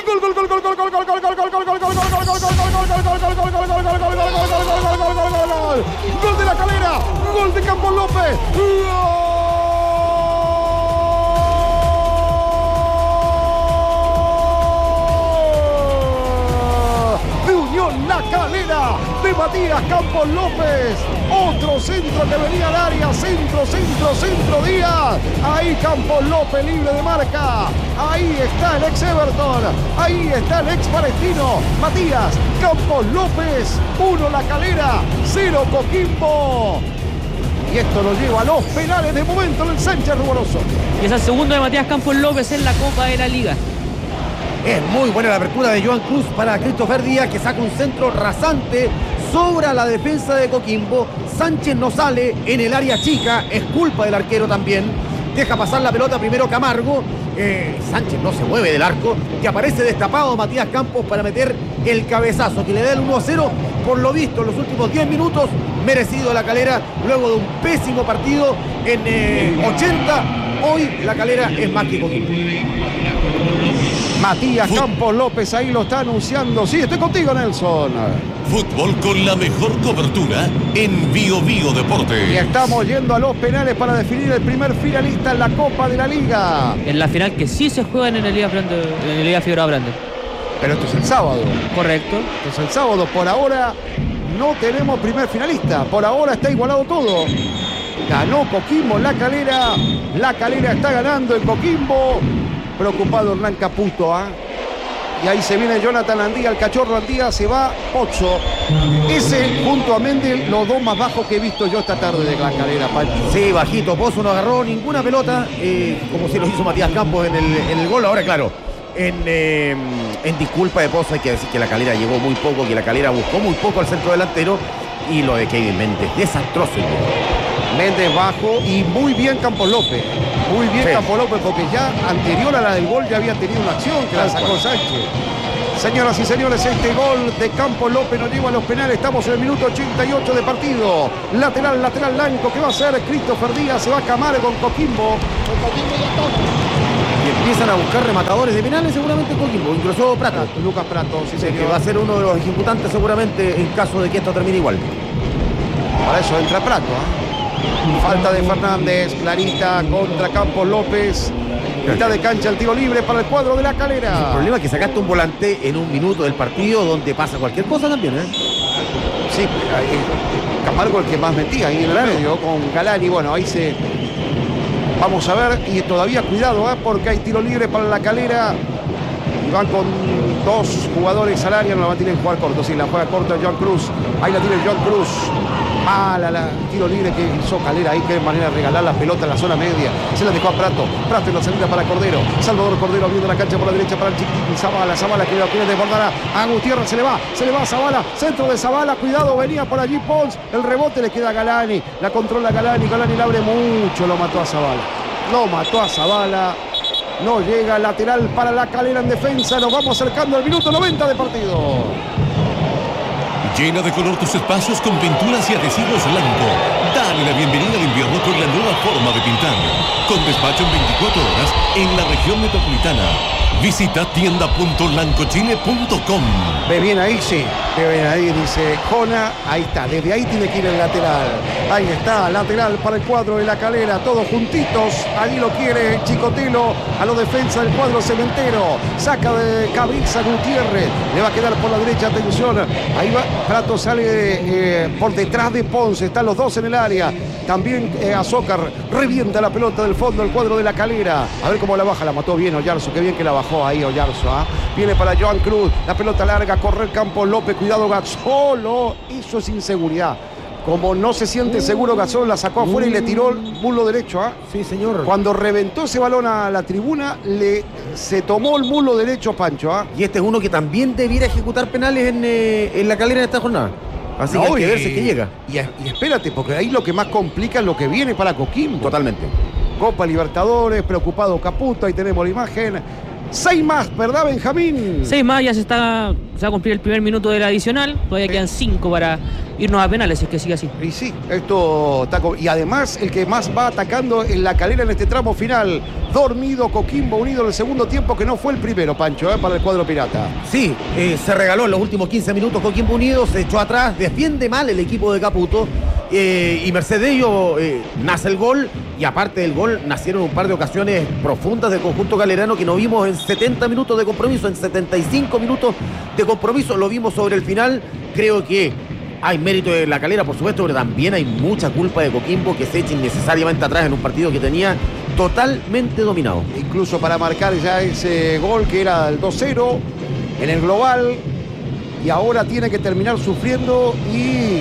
de la Calera, gol de Campos López. De Unión La Calera, de Matías Campos López. Otro centro que venía al área, centro Díaz. Ahí Campos López libre de marca. Ahí está el ex Everton. Ahí está el ex Palestino. Matías Campos López. 1 La Calera, 0 Coquimbo. Y esto nos lleva a los penales de momento en el Sánchez Ruboroso. Y es el segundo de Matías Campos López en la Copa de la Liga. Es muy buena la apertura de Joan Cruz para Christopher Díaz, que saca un centro rasante, sobra la defensa de Coquimbo. Sánchez no sale en el área chica, es culpa del arquero también. Deja pasar la pelota primero Camargo. Sánchez no se mueve del arco, que aparece destapado Matías Campos para meter el cabezazo que le da el 1-0. Por lo visto, en los últimos 10 minutos, merecido a La Calera, luego de un pésimo partido en 80. Hoy La Calera es más que Coquimbo. Matías Campos López ahí lo está anunciando. Sí, estoy contigo, Nelson. Fútbol con la mejor cobertura en Bio Deporte. Y estamos yendo a los penales para definir el primer finalista en la Copa de la Liga. En la final que sí se juega en el Liga Figueroa Brande. Pero esto es el sábado. Correcto. Esto es el sábado. Por ahora no tenemos primer finalista. Por ahora está igualado todo. Ganó Coquimbo, La Calera. La Calera está ganando en Coquimbo. Preocupado Hernán Caputo, Y ahí se viene Jonathan Andía, el cachorro Andía, se va Pozzo. Ese junto a Méndez, los 2 más bajos que he visto yo esta tarde de La Calera, Pancho. Sí, bajito, Pozzo no agarró ninguna pelota, como si lo hizo Matías Campos en el gol. Ahora, claro, en disculpa de Pozzo hay que decir que La Calera llegó muy poco, que La Calera buscó muy poco al centro delantero, y lo de Kevin Méndez, desastroso. Méndez bajo y muy bien Campos López. Muy bien, sí. Campos López, porque ya anterior a la del gol ya había tenido una acción que la sacó Sánchez. Señoras y señores, este gol de Campos López nos lleva a los penales. Estamos en el minuto 88 de partido. Lateral blanco que va a ser Christopher Díaz. Se va a Camargo con Coquimbo. Y empiezan a buscar rematadores de penales seguramente Coquimbo. Incluso Prato. Lucas Prato, sí, que va a ser uno de los ejecutantes seguramente en caso de que esto termine igual. Para eso entra Prato. Falta de Fernández, clarita contra Campos López. Mitad de cancha, el tiro libre para el cuadro de La Calera. El problema es que sacaste un volante en un minuto del partido donde pasa cualquier cosa también, ¿eh? Sí, Camargo el que más metía ahí en el medio con Galani. Bueno, ahí se... Vamos a ver, y todavía cuidado, porque hay tiro libre para La Calera. Y van con dos jugadores al área, no la tienen jugar corto. Sí, la juega corta John Cruz. Ahí la tiene John Cruz. Mala la tiro libre que hizo Calera ahí, qué manera de regalar la pelota en la zona media. Se la dejó a Prato. Prato en la salida para Cordero. Salvador Cordero abriendo la cancha por la derecha para el Chiquitín. Zavala que lo quiere desbordar a Gutiérrez. Se le va a Zavala. Centro de Zavala. Cuidado, venía por allí Pons. El rebote le queda a Galani. La controla Galani. Galani la abre mucho. Lo mató a Zavala. No llega, lateral para La Calera en defensa. Nos vamos acercando al minuto 90 de partido. Llena de color tus espacios con pinturas y adhesivos Lanco. Dale la bienvenida al invierno con la nueva forma de pintar. Con despacho en 24 horas en la región metropolitana. Visita tienda.lancochile.com. Ve bien ahí, sí. Ve bien ahí, dice Jona. Ahí está, desde ahí tiene que ir el lateral. Ahí está, lateral para el cuadro de La Calera. Todos juntitos. Ahí lo quiere Chicotelo a los defensa del cuadro cementero. Saca de cabeza Gutiérrez. Le va a quedar por la derecha, atención. Ahí va, Prato sale por detrás de Ponce. Están los dos en el área. También Azócar revienta la pelota del fondo del cuadro de La Calera. A ver cómo la baja, la mató bien Oyarzo. Qué bien que la bajó ahí Oyarzo. Viene para Joan Cruz. La pelota larga, corre Campos López. Cuidado Gazzolo. Eso es inseguridad. Como no se siente seguro, Gazzolo la sacó afuera y le tiró el muslo derecho. Sí, señor. Cuando reventó ese balón a la tribuna, se tomó el muslo derecho Pancho. Y este es uno que también debiera ejecutar penales en La Calera en esta jornada. Así que hay que ver si es que llega. Y espérate, porque ahí lo que más complica es lo que viene para Coquimbo. Totalmente. Copa Libertadores, preocupado Caputo, ahí tenemos la imagen. 6 más, ¿verdad, Benjamín? 6 más, ya se va a cumplir el primer minuto del adicional. Todavía quedan 5 para irnos a penales, si es que sigue así. Y sí, esto está... Y además, el que más va atacando en La Calera en este tramo final. Dormido Coquimbo Unido en el segundo tiempo, que no fue el primero, Pancho, para el cuadro pirata. Sí, se regaló en los últimos 15 minutos Coquimbo Unido, se echó atrás, defiende mal el equipo de Caputo. Y merced de ello nace el gol, y aparte del gol nacieron un par de ocasiones profundas del conjunto calerano que no vimos en 70 minutos de compromiso, en 75 minutos de compromiso, lo vimos sobre el final. Creo que hay mérito de La Calera, por supuesto, pero también hay mucha culpa de Coquimbo, que se echa innecesariamente atrás en un partido que tenía totalmente dominado. Incluso para marcar ya ese gol que era el 2-0 en el global, y ahora tiene que terminar sufriendo y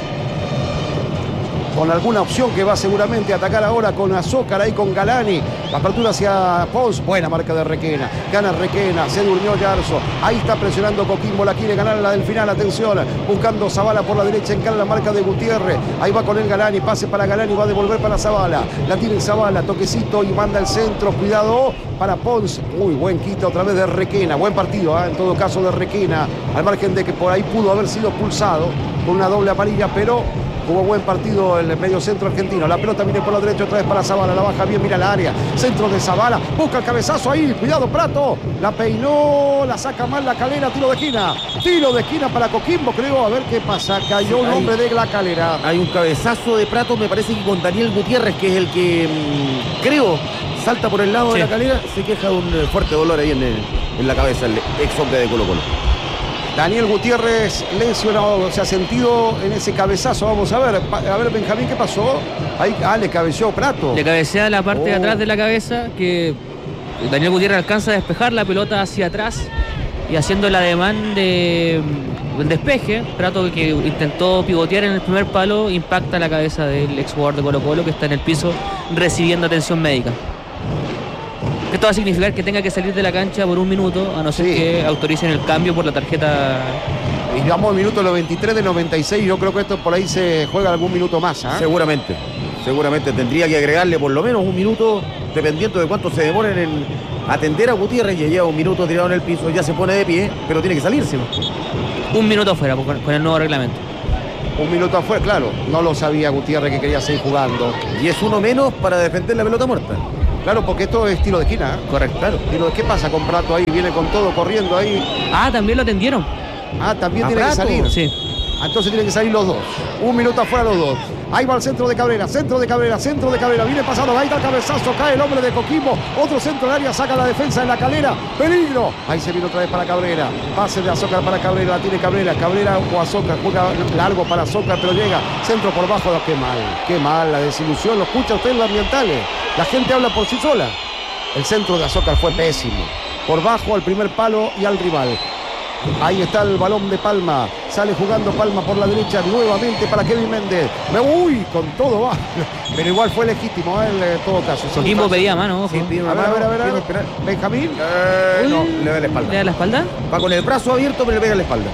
con alguna opción que va seguramente a atacar ahora con Azócar, ahí con Galani. La apertura hacia Pons, buena marca de Requena. Gana Requena, se durmió Yarzo. Ahí está presionando Coquimbo, la quiere ganar la del final, atención. Buscando Zavala por la derecha, encara la marca de Gutiérrez. Ahí va con el Galani, pase para Galani, va a devolver para Zavala. La tiene Zavala, toquecito y manda el centro, cuidado para Pons. Muy buen quita otra vez de Requena. Buen partido, en todo caso de Requena. Al margen de que por ahí pudo haber sido expulsado con una doble amarilla, pero hubo buen partido el medio centro argentino. La pelota viene por la derecha otra vez para Zavala. La baja bien, mira la área. Centro de Zavala. Busca el cabezazo ahí. Cuidado, Prato. La peinó. La saca mal La Calera. Tiro de esquina. Tiro de esquina para Coquimbo, creo. A ver qué pasa. Cayó un hombre de La Calera. Hay un cabezazo de Prato, me parece que con Daniel Gutiérrez, que es el que creo salta por el lado de La Calera. Se queja de un fuerte dolor ahí en la cabeza, el ex hombre de Colo-Colo. Daniel Gutiérrez lesionado, se ha sentido en ese cabezazo. Vamos a ver, Benjamín, ¿qué pasó? Ahí, le cabeceó Prato. Le cabecea la parte de atrás de la cabeza, que Daniel Gutiérrez alcanza a despejar la pelota hacia atrás y haciendo el ademán del despeje. Prato, que intentó pivotear en el primer palo, impacta la cabeza del ex jugador de Colo-Colo, que está en el piso recibiendo atención médica. Esto va a significar que tenga que salir de la cancha por un minuto, a no ser que autoricen el cambio por la tarjeta. Y vamos al minuto 23 de 96. Yo creo que esto por ahí se juega algún minuto más. Seguramente tendría que agregarle por lo menos un minuto, dependiendo de cuánto se demoren atender a Gutiérrez, ya lleva un minuto tirado en el piso, ya se pone de pie, pero tiene que salirse. Un minuto afuera con el nuevo reglamento. Un minuto afuera, claro. No lo sabía Gutiérrez que quería seguir jugando. Y es uno menos para defender la pelota muerta. Claro, porque esto es tiro de esquina, ¿eh? Correcto. Claro. ¿Qué pasa con Prato ahí? Viene con todo corriendo ahí. También lo atendieron. También ¿A tiene Prato? que salir. Sí. Entonces tienen que salir los dos. Un minuto afuera los dos. Ahí va el centro de Cabrera, centro de Cabrera, centro de Cabrera. Viene pasando, ahí está el cabezazo, cae el hombre de Coquimbo. Otro centro del área, saca la defensa de La Calera. Peligro. Ahí se viene otra vez para Cabrera. Pase de Azócar para Cabrera, la tiene Cabrera. Cabrera o Azócar, juega largo para Azócar, pero llega. Centro por bajo, qué mal la desilusión. Lo escucha usted en los ambientales. La gente habla por sí sola. El centro de Azócar fue pésimo. Por bajo al primer palo y al rival. Ahí está el balón de Palma. Sale jugando Palma por la derecha nuevamente para Kevin Méndez. Con todo va. Pero igual fue legítimo en todo caso. Coquimbo pedía mano, ojo. Sí, A ver. Benjamín. No, le da la espalda. ¿Le da la espalda? Va con el brazo abierto, pero le pega la espalda.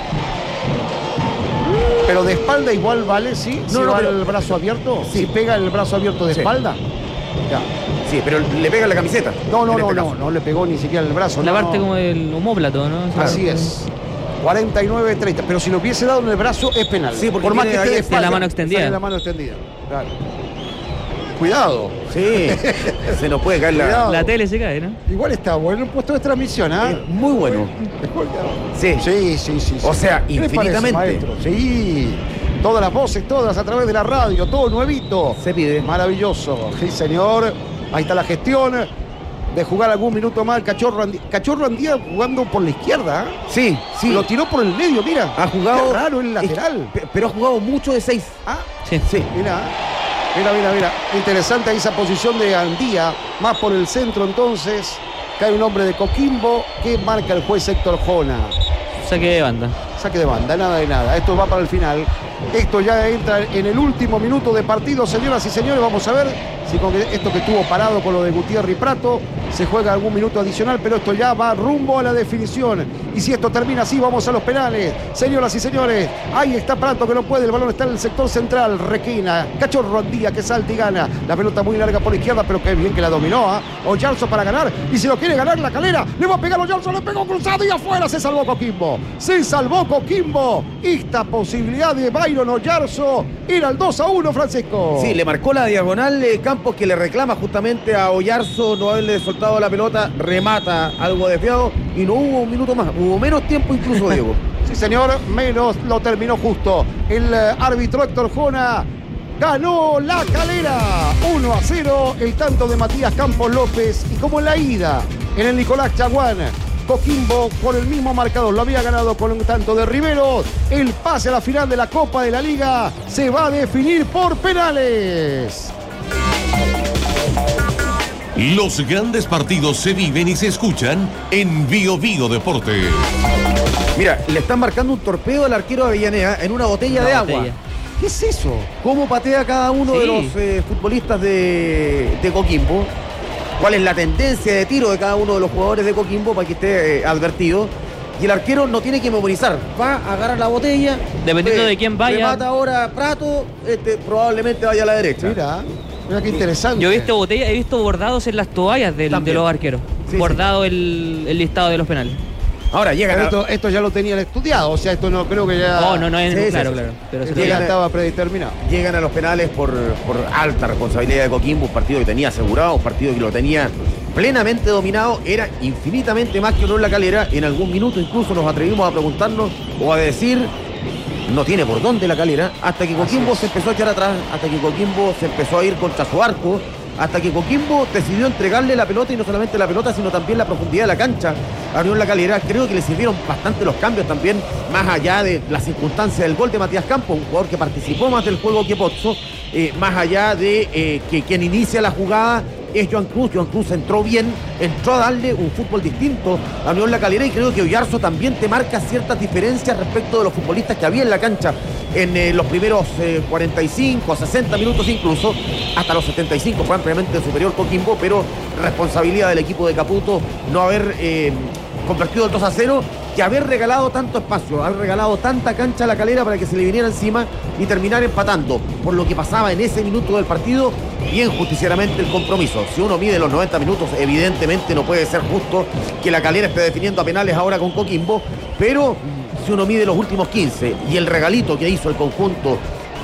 Pero de espalda igual vale, ¿sí? No, si va pero el brazo abierto. Sí. Si pega el brazo abierto de Sí. espalda. Ya. Sí, pero le pega la camiseta. No le pegó ni siquiera el brazo. La no, parte no. como el homóplato, ¿no? Así es. 49-30. Pero si lo hubiese dado en el brazo es penal. Sí, porque por más que tiene esté de ahí espalda. la mano extendida. Tiene la mano extendida. Claro. Cuidado. Sí, se nos puede caer Cuidado. La tele se cae, ¿no? Igual está bueno el puesto de transmisión, ¿ah? Muy bueno. Sí. Sí. O sea, ¿Qué les parece, infinitamente. maestro? Sí. Todas las voces, todas a través de la radio, todo nuevito. Se pide. Maravilloso. Sí, señor. Ahí está la gestión de jugar algún minuto más. Cachorro Andía jugando por la izquierda. Sí. Lo tiró por el medio, mira. Ha jugado. Qué raro el lateral. Pero ha jugado mucho de 6. Sí. Mira. Interesante ahí esa posición de Andía. Más por el centro entonces. Cae un hombre de Coquimbo que marca el juez Héctor Jona. Saque de banda. Saque de banda, nada de nada. Esto va para el final. Esto ya entra en el último minuto de partido, señoras y señores. Vamos a ver si con esto que estuvo parado con lo de Gutiérrez y Prato se juega algún minuto adicional, pero esto ya va rumbo a la definición. Y si esto termina así, vamos a los penales. Señoras y señores, ahí está Prato que no puede. El balón está en el sector central. Requina. Cachorro Andía que salta y gana. La pelota muy larga por la izquierda, pero qué bien que la dominó. Oyarzo para ganar. Y si lo quiere ganar La Calera, le va a pegar Oyarzo. Le pegó cruzado y afuera. Se salvó Coquimbo. Esta posibilidad de Byron Oyarzo era el 2-1, Francisco. Sí, le marcó la diagonal Campos, que le reclama justamente a Oyarzo no haberle soltado la pelota, remata algo desviado y no hubo un minuto más, hubo menos tiempo incluso, Diego. Sí, señor, menos lo terminó justo. El árbitro Héctor Jona ganó La Calera 1-0, el tanto de Matías Campos López. Y como en la ida en el Nicolás Chaguán, Coquimbo por el mismo marcador lo había ganado con un tanto de Rivero. El pase a la final de la Copa de la Liga se va a definir por penales. Los grandes partidos se viven y se escuchan en Bio Bio Deportes. Mira, le están marcando un torpedo al arquero de Avellaneda en una botella de agua. ¿Qué es eso? ¿Cómo patea cada uno de los futbolistas de Coquimbo? ¿Cuál es la tendencia de tiro de cada uno de los jugadores de Coquimbo para que esté advertido? Y el arquero no tiene que memorizar. Va a agarrar la botella. Dependiendo de quién vaya. Remata ahora Prato, probablemente vaya a la derecha. Mira qué interesante. Yo he visto bordados en las toallas de los arqueros. Sí, bordado el listado de los penales. Ahora llegan esto ya lo tenían estudiado, o sea, esto no creo que ya... No es Sí, claro. sí. Pero Esto ya estaba predeterminado. Llegan a los penales por alta responsabilidad de Coquimbo, un partido que tenía asegurado, un partido que lo tenía plenamente dominado, era infinitamente más que honor La Calera. En algún minuto incluso nos atrevimos a preguntarnos o a decir, no tiene por dónde La Calera, hasta que Coquimbo se empezó a echar atrás, hasta que Coquimbo se empezó a ir contra su arco, hasta que Coquimbo decidió entregarle la pelota, y no solamente la pelota, sino también la profundidad de la cancha a Unión La Calera. Creo que le sirvieron bastante los cambios también, más allá de las circunstancias del gol de Matías Campos, un jugador que participó más del juego que Pozzo, más allá de que quien inicia la jugada es Joan Cruz. Joan Cruz entró bien, entró a darle un fútbol distinto a Unión La Calera, y creo que Oyarzo también te marca ciertas diferencias respecto de los futbolistas que había en la cancha en los primeros 45, 60 minutos incluso, hasta los 75 fue ampliamente superior Coquimbo, pero responsabilidad del equipo de Caputo no haber convertido el 2-0, que haber regalado tanto espacio, haber regalado tanta cancha a La Calera para que se le viniera encima y terminar empatando. Por lo que pasaba en ese minuto del partido, bien justiciaramente el compromiso. Si uno mide los 90 minutos, evidentemente no puede ser justo que la Calera esté definiendo a penales ahora con Coquimbo, pero si uno mide los últimos 15 y el regalito que hizo el conjunto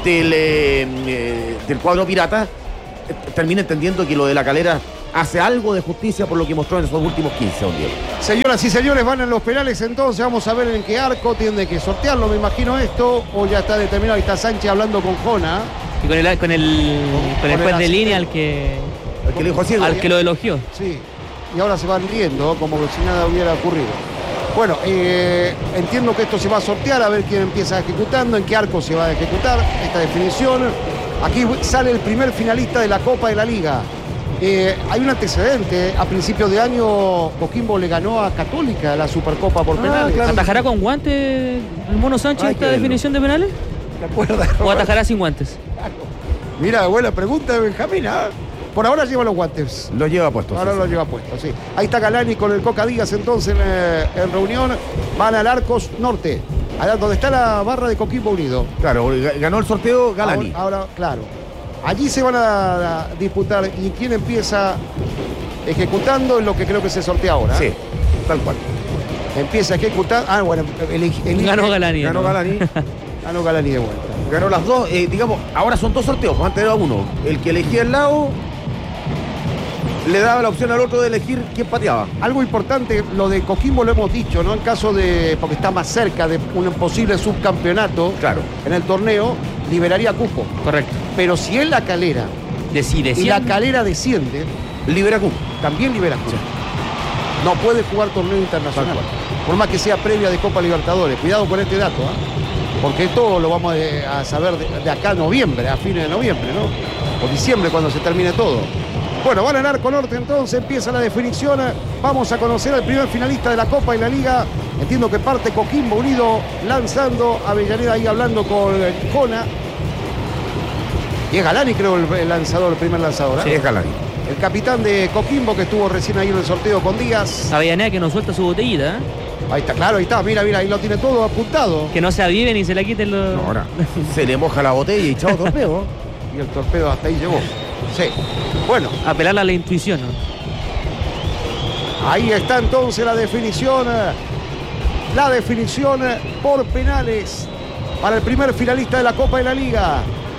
del cuadro pirata, termina entendiendo que lo de la Calera hace algo de justicia por lo que mostró en esos últimos 15, don Diego. Señoras y señores, van en los penales entonces. Vamos a ver en qué arco tiene que sortearlo, me imagino esto, o ya está determinado. Ahí está Sánchez hablando con Jona. Y con el juez de línea al que le dijo así, al que lo elogió. Sí, y ahora se van riendo como si nada hubiera ocurrido. Bueno, entiendo que esto se va a sortear, a ver quién empieza ejecutando, en qué arco se va a ejecutar esta definición. Aquí sale el primer finalista de la Copa de la Liga. Hay un antecedente. A principios de año Coquimbo le ganó a Católica la Supercopa por penales. Claro. ¿Atajará con guantes el Mono Sánchez esta definición de penales? ¿Te acuerdas? ¿O atajará sin guantes? Mira, buena pregunta de Benjamín. Por ahora lleva los guantes. Los lleva puestos. Ahora los lleva puestos, sí. Ahí está Galani con el Coca Díaz entonces en reunión. Van al Arcos Norte, allá donde está la barra de Coquimbo Unido. Claro, ganó el sorteo Galani. Ahora, claro. Allí se van a disputar. ¿Y quién empieza ejecutando? En lo que creo que se sortea ahora. Sí, tal cual. Empieza a ejecutar. Bueno, ganó Galani. Ganó Galani. Ganó Galani de vuelta. Ganó las dos. Digamos, ahora son dos sorteos. Antes era uno. El que elegía el lado le daba la opción al otro de elegir quién pateaba. Algo importante, lo de Coquimbo lo hemos dicho, ¿no? En caso de, porque está más cerca de un posible subcampeonato, claro, en el torneo, liberaría cupo. Correcto. Pero si es la Calera decide y la Calera desciende, libera cupo. También libera cupo. Sí. No puede jugar torneo internacional, por más que sea previa de Copa Libertadores. Cuidado con este dato, porque esto lo vamos a saber de acá a noviembre, a fines de noviembre, ¿no? O diciembre, cuando se termine todo. Bueno, van al Arco Norte entonces, empieza la definición. Vamos a conocer al primer finalista de la Copa y la Liga. Entiendo que parte Coquimbo Unido lanzando, Avellaneda ahí hablando con Jona. Y es Galani, creo, el lanzador, el primer lanzador. Sí, es Galani. El capitán de Coquimbo, que estuvo recién ahí en el sorteo con Díaz. Avellaneda que no suelta su botellita. Ahí está, claro, ahí está, mira, ahí lo tiene todo apuntado. Que no se aviven y se la quiten los... No, ahora se le moja la botella y chao torpedo. Y el torpedo hasta ahí llegó. Sí. Bueno. Apelar a la intuición, ¿no? Ahí está entonces la definición. La definición por penales para el primer finalista de la Copa de la Liga.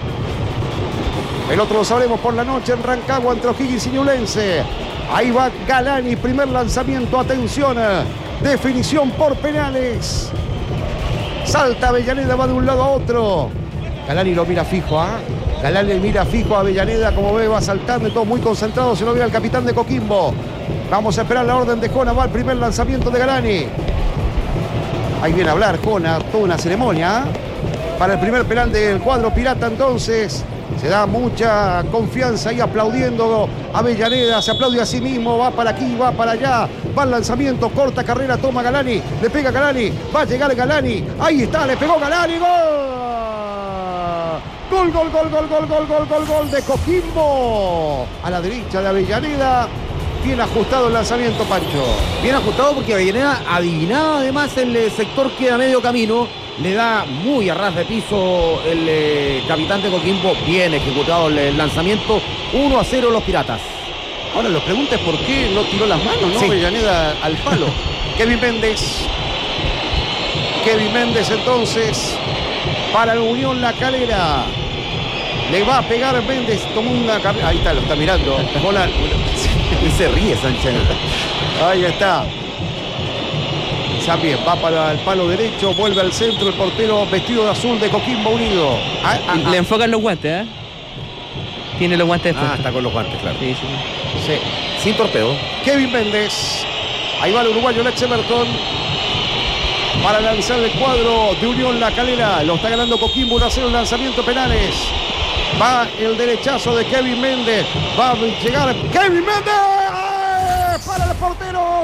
El otro lo sabremos por la noche en Rancagua entre O'Higgins y Ñublense. Ahí va Galani, primer lanzamiento, atención. Definición por penales. Salta Avellaneda, va de un lado a otro. Galani lo mira fijo, Galani mira fijo a Avellaneda, como ve, va saltando y todo muy concentrado. Se lo ve al capitán de Coquimbo. Vamos a esperar la orden de Jona. Va el primer lanzamiento de Galani. Ahí viene a hablar Jona, toda una ceremonia para el primer penal del cuadro pirata. Entonces se da mucha confianza ahí aplaudiendo a Avellaneda. Se aplaude a sí mismo, va para aquí, va para allá. Va el lanzamiento, corta carrera, toma Galani. Le pega Galani, va a llegar Galani. Ahí está, le pegó Galani, ¡gol! Gol de Coquimbo. A la derecha de Avellaneda. Bien ajustado el lanzamiento, Pancho. Bien ajustado porque Avellaneda adivinaba además el sector que a medio camino. Le da muy a ras de piso el capitán de Coquimbo. Bien ejecutado el lanzamiento. 1-0 los Piratas. Ahora la pregunta es por qué no tiró las manos, ¿no? Sí. Avellaneda al palo. Kevin Méndez entonces para el Unión La Calera. Le va a pegar Méndez, tomó una carrera. Ahí está, lo está mirando. Y se ríe Sánchez. Ahí está. También va para el palo derecho, vuelve al centro el portero vestido de azul de Coquimbo Unido. Le enfocan los guantes, Tiene los guantes después. Está con los guantes, claro. Sí. Sin torpedo. Kevin Méndez. Ahí va el uruguayo Lex Emerton para lanzar el cuadro de Unión La Calera. Lo está ganando Coquimbo 1-0 el lanzamiento penales. Va el derechazo de Kevin Méndez. Va a llegar Kevin Méndez. Para el portero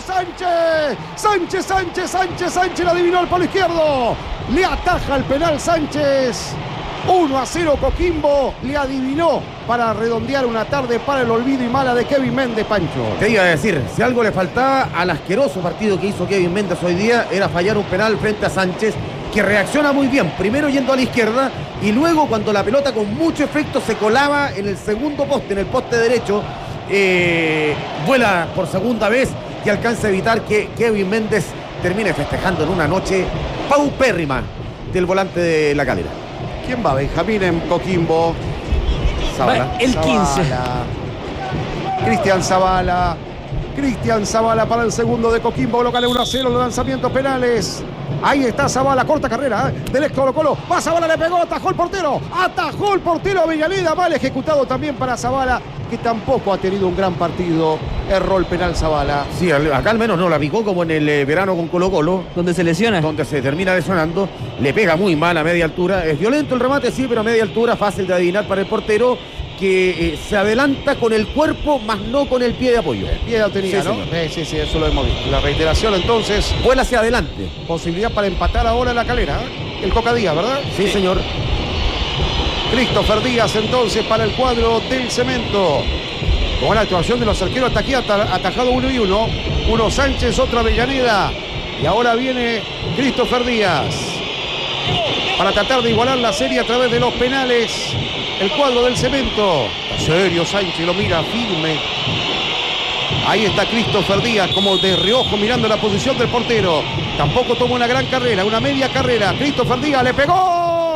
Sánchez. La adivinó al palo izquierdo. Le ataja el penal Sánchez. 1-0 Coquimbo. Le adivinó para redondear una tarde para el olvido y mala de Kevin Méndez, Pancho. Te iba a decir, si algo le faltaba al asqueroso partido que hizo Kevin Méndez hoy día, era fallar un penal frente a Sánchez. que reacciona muy bien, primero yendo a la izquierda y luego cuando la pelota con mucho efecto se colaba en el segundo poste, en el poste derecho, vuela por segunda vez y alcanza a evitar que Kevin Méndez termine festejando en una noche paupérrima del volante de La Calera. ¿Quién va? Benjamín en Coquimbo. Va el 15. Cristian Zavala para el segundo de Coquimbo, local 1-0, los lanzamientos penales. Ahí está Zavala, corta carrera del ex Colo-Colo. Va Zavala, le pegó, atajó el portero Avellaneda, mal ejecutado también para Zavala, que tampoco ha tenido un gran partido. Erró el penal Zavala. Sí, acá al menos no la picó como en el verano con Colo-Colo, donde se lesiona, donde se termina lesionando. Le pega muy mal a media altura. Es violento el remate, sí, pero a media altura, fácil de adivinar para el portero, que se adelanta con el cuerpo, más no con el pie de apoyo. El pie de tenía, sí, ¿no? Sí, eso lo hemos visto. La reiteración entonces. Vuela hacia adelante. Posibilidad para empatar ahora en La Calera. El Coca Díaz, ¿verdad? Sí, señor. Christopher Díaz entonces para el cuadro del Cemento. Con la actuación de los arqueros hasta aquí, atajado 1-1. Uno Sánchez, otro Avellaneda. Y ahora viene Christopher Díaz para tratar de igualar la serie a través de los penales. El cuadro del Cemento. Está serio Sánchez, lo mira firme. Ahí está Christopher Díaz como de reojo mirando la posición del portero. Tampoco tomó una gran carrera, una media carrera. Christopher Díaz le pegó.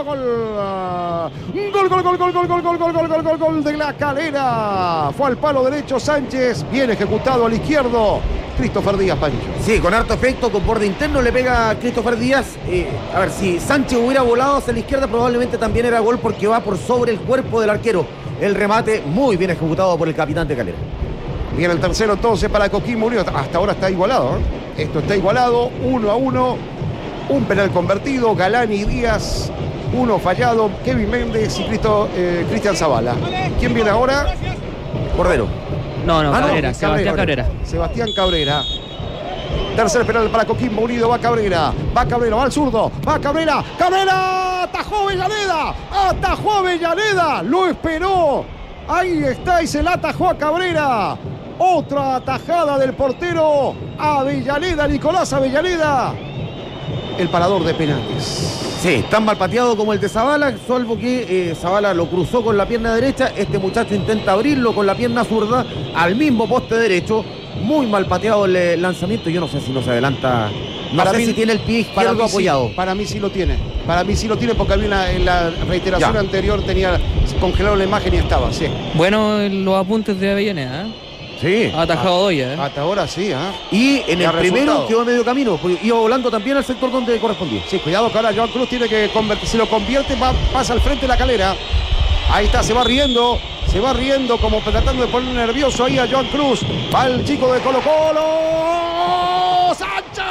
Gol de La Calera. Fue al palo derecho Sánchez. Bien ejecutado al izquierdo. Christopher Díaz, Pancho. Sí, con harto efecto, con borde interno le pega a Christopher Díaz. A ver, si Sánchez hubiera volado hacia la izquierda, probablemente también era gol porque va por sobre el cuerpo del arquero. El remate muy bien ejecutado por el capitán de Calera. Bien, el tercero entonces para Coquimbo Unido. Hasta ahora está igualado, ¿eh? Esto está igualado, 1-1. Un penal convertido, Galani y Díaz. Uno fallado, Kevin Méndez y Cristian Zavala. ¿Quién viene ahora? Cordero. No, Cabrera, Sebastián Cabrera. Sebastián Cabrera. Tercer penal para Coquimbo Unido, va Cabrera, va al zurdo, va Cabrera, atajó Avellaneda, lo esperó, ahí está y se la atajó a Cabrera. Otra atajada del portero Avellaneda, Nicolás Avellaneda, el parador de penales. Sí, tan mal pateado como el de Zavala, salvo que Zavala lo cruzó con la pierna derecha. Este muchacho intenta abrirlo con la pierna zurda al mismo poste derecho. Muy mal pateado el lanzamiento. Yo no sé si no se adelanta. No sé si tiene el pie izquierdo apoyado. Para mí sí lo tiene. Porque había en la reiteración anterior se congeló la imagen y estaba, sí. Bueno, los apuntes de Avellaneda, ¿eh? Sí. Ha atajado Doya, ¿eh? Hasta ahora sí, ¿eh? Y en el primero quedó a medio camino, iba volando también al sector donde correspondía. Sí, cuidado que ahora Joan Cruz tiene que convertir. Si lo convierte, pasa al frente de La Calera. Ahí está, se va riendo como tratando de poner nervioso ahí a Joan Cruz. Va el chico de Colo-Colo. ¡Sánchez!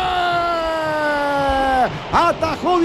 Atajó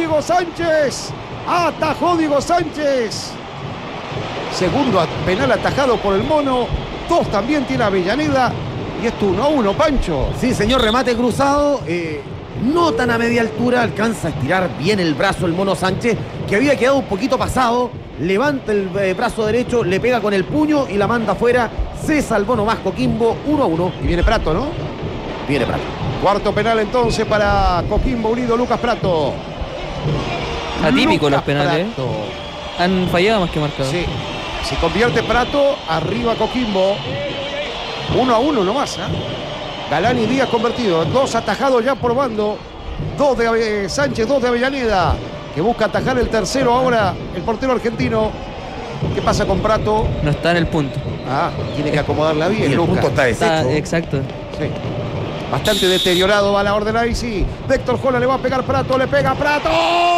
Diego Sánchez. Segundo penal atajado por el mono. Dos también tiene Avellaneda. Y esto 1-1, Pancho. Sí, señor, remate cruzado. No tan a media altura. Alcanza a estirar bien el brazo el mono Sánchez, que había quedado un poquito pasado. Levanta el brazo derecho, le pega con el puño y la manda afuera. Se salvó nomás Coquimbo, 1-1. Y viene Prato, ¿no? Viene Prato. Cuarto penal entonces para Coquimbo Unido, Lucas Prato. Atípico los penales. Han fallado más que marcado. Sí. Si convierte Prato, arriba Coquimbo. 1-1 nomás, ¿eh? Galani y Díaz convertidos. Dos atajados ya por bando. Dos de Sánchez, dos de Avellaneda, que busca atajar el tercero ahora el portero argentino. ¿Qué pasa con Prato? No está en el punto. Tiene que acomodarla bien. Y el punto está deshecho. Exacto. Sí. Bastante deteriorado va la orden ahí, sí. Héctor Jola le va a pegar Prato, le pega Prato.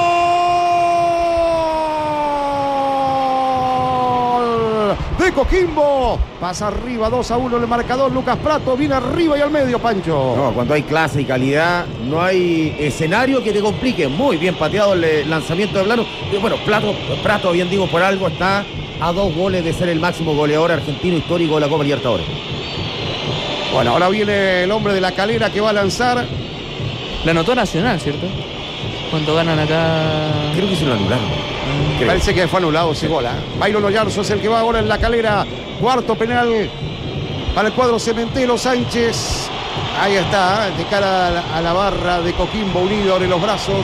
De Coquimbo, pasa arriba 2-1 el marcador. Lucas Prato viene arriba y al medio, Pancho. No, cuando hay clase y calidad, no hay escenario que te complique. Muy bien pateado el lanzamiento de Plano. Bueno, Prato, bien digo, por algo está a 2 goles de ser el máximo goleador argentino histórico de la Copa Libertadores. Bueno, ahora viene el hombre de La Calera que va a lanzar. La anotó Nacional, ¿cierto? Cuando ganan acá. Creo que se lo anularon. Parece que fue anulado ese gol. Byron Oyarzo es el que va ahora en La Calera. Cuarto penal para el cuadro cementero. Sánchez. Ahí está, de cara a la barra de Coquimbo Unido, abre los brazos.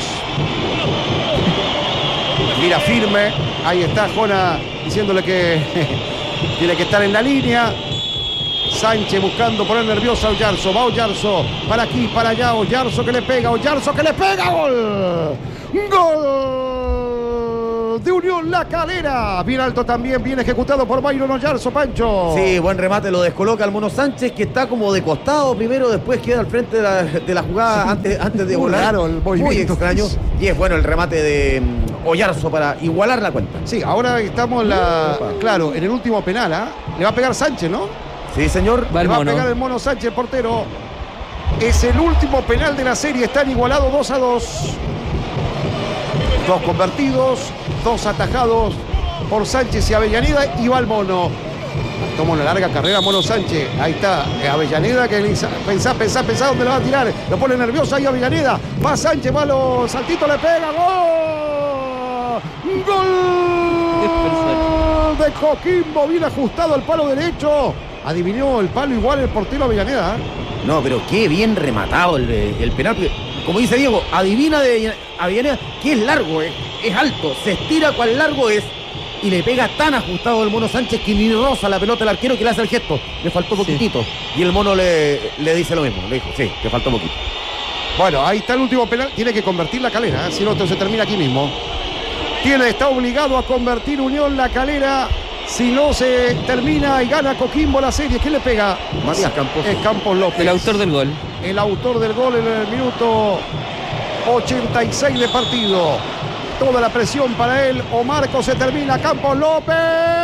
Mira firme. Ahí está Jona diciéndole que tiene que estar en la línea. Sánchez buscando poner nervioso a Oyarzo. Va Oyarzo. Para aquí, para allá. Oyarzo que le pega. Oyarzo que le pega. ¡Gol! ¡Gol! De Unión La Calera. Bien alto también. Bien ejecutado por Byron Oyarzo, Pancho. Sí, buen remate. Lo descoloca el Mono Sánchez, que está como de costado primero. Después queda al frente de la jugada antes de volar. Claro, el movimiento. Muy extraño. Y es bueno el remate de Oyarzo para igualar la cuenta. Sí, ahora estamos claro, en el último penal. Le va a pegar Sánchez, ¿no? Sí, señor. Le va a pegar el Mono Sánchez, portero. Es el último penal de la serie. Están igualados 2-2. 2 convertidos, 2 atajados por Sánchez y Avellaneda. Y va el Mono. Toma una larga carrera Mono Sánchez. Ahí está Avellaneda que pensá dónde lo va a tirar. Lo pone nervioso ahí Avellaneda. Va Sánchez, va los saltitos, le pega. ¡Gol! ¡Gol! De Coquimbo, bien ajustado al palo derecho. Adivinó el palo igual el portero Avellaneda. No, pero qué bien rematado el penal. Como dice Diego, adivina de Avellaneda que es largo, es alto, se estira cuál largo es y le pega tan ajustado el Mono Sánchez que ni roza la pelota al arquero, que le hace el gesto. Le faltó poquitito. Sí. Y el Mono le dice lo mismo, le dijo, sí, te faltó poquito. Bueno, ahí está el último penal, tiene que convertir La Calera, si no, esto se termina aquí mismo. Está obligado a convertir Unión La Calera. Si no se termina y gana Coquimbo la serie, ¿quién le pega? Matías Campos. Es Campos López. El autor del gol. El autor del gol en el minuto 86 de partido. Toda la presión para él. Omarco se termina. Campos López.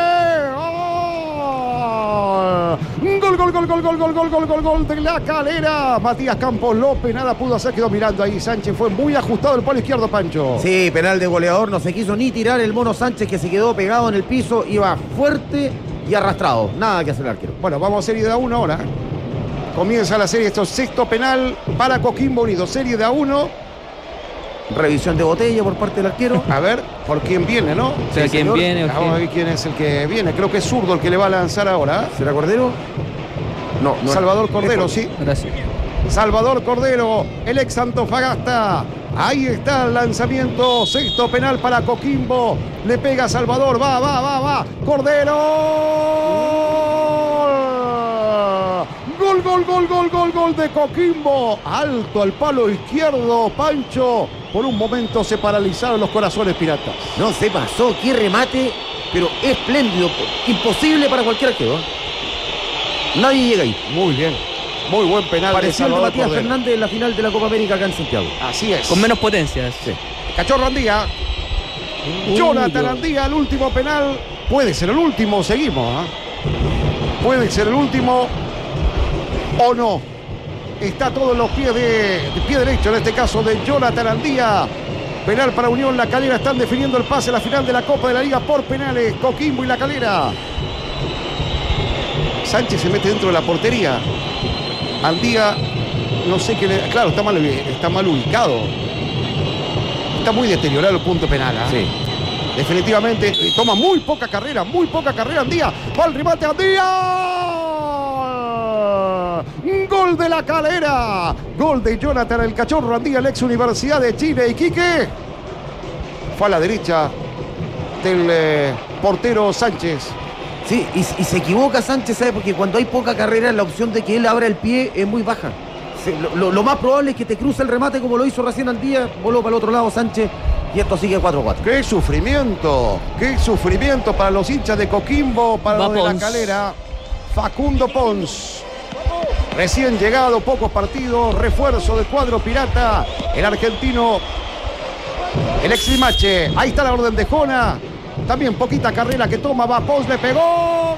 ¡Oh! Gol de La Calera. Matías Campos López. Nada pudo hacer, quedó mirando ahí. Sánchez fue muy ajustado el palo izquierdo, Pancho. Sí, penal de goleador. No se quiso ni tirar el Mono Sánchez, que se quedó pegado en el piso. Iba fuerte y arrastrado. Nada que hacer el arquero. Bueno, vamos a serie de A1 ahora. Comienza la serie. Esto es sexto penal para Coquimbo Unido. Serie de A1. Revisión de botella por parte del arquero. A ver, por quién viene, ¿no? O sea, quién viene. Vamos a ver quién es el que viene. Creo que es Zurdo el que le va a lanzar ahora. ¿Será Cordero? No. Salvador Cordero, sí. Gracias. Salvador Cordero, el ex Antofagasta. Ahí está el lanzamiento. Sexto penal para Coquimbo. Le pega Salvador. Va. Cordero. Gol de Coquimbo. Alto al palo izquierdo, Pancho. Por un momento se paralizaron los corazones piratas. No se pasó. Qué remate, pero espléndido. Imposible para cualquier arquero. Nadie llega ahí. Muy bien. Muy buen penal. Pareció el de Matías Fernández en la final de la Copa América acá en Santiago. Así es. Con menos potencias. Sí. Cachorro Andía. Jonathan Andía, el último penal. Puede ser el último, seguimos. Puede ser el último o no. Está todo en los pies de pie derecho, en este caso de Jonathan Andía. Penal para Unión La Calera. Están definiendo el pase a la final de la Copa de la Liga por penales. Coquimbo y La Calera. Sánchez se mete dentro de la portería. Andía, no sé qué le... Claro, está mal ubicado. Está muy deteriorado el punto penal. Sí. Definitivamente. Toma muy poca carrera Andía. Va el remate Andía. Gol de La Calera. Gol de Jonathan el Cachorro Andía, el ex Universidad de Chile. Iquique. Fue a la derecha del portero Sánchez. Sí, y se equivoca Sánchez, ¿sabe? Porque cuando hay poca carrera, la opción de que él abra el pie es muy baja. Lo más probable es que te cruce el remate como lo hizo recién Andía, voló para el otro lado Sánchez y esto sigue 4-4. ¡Qué sufrimiento! ¡Qué sufrimiento para los hinchas de Coquimbo, para los de La Calera! Facundo Pons, recién llegado, pocos partidos, refuerzo del cuadro pirata, el argentino, el ex Limache. Ahí está la orden de Jona. También poquita carrera que toma, va Pons, le pegó.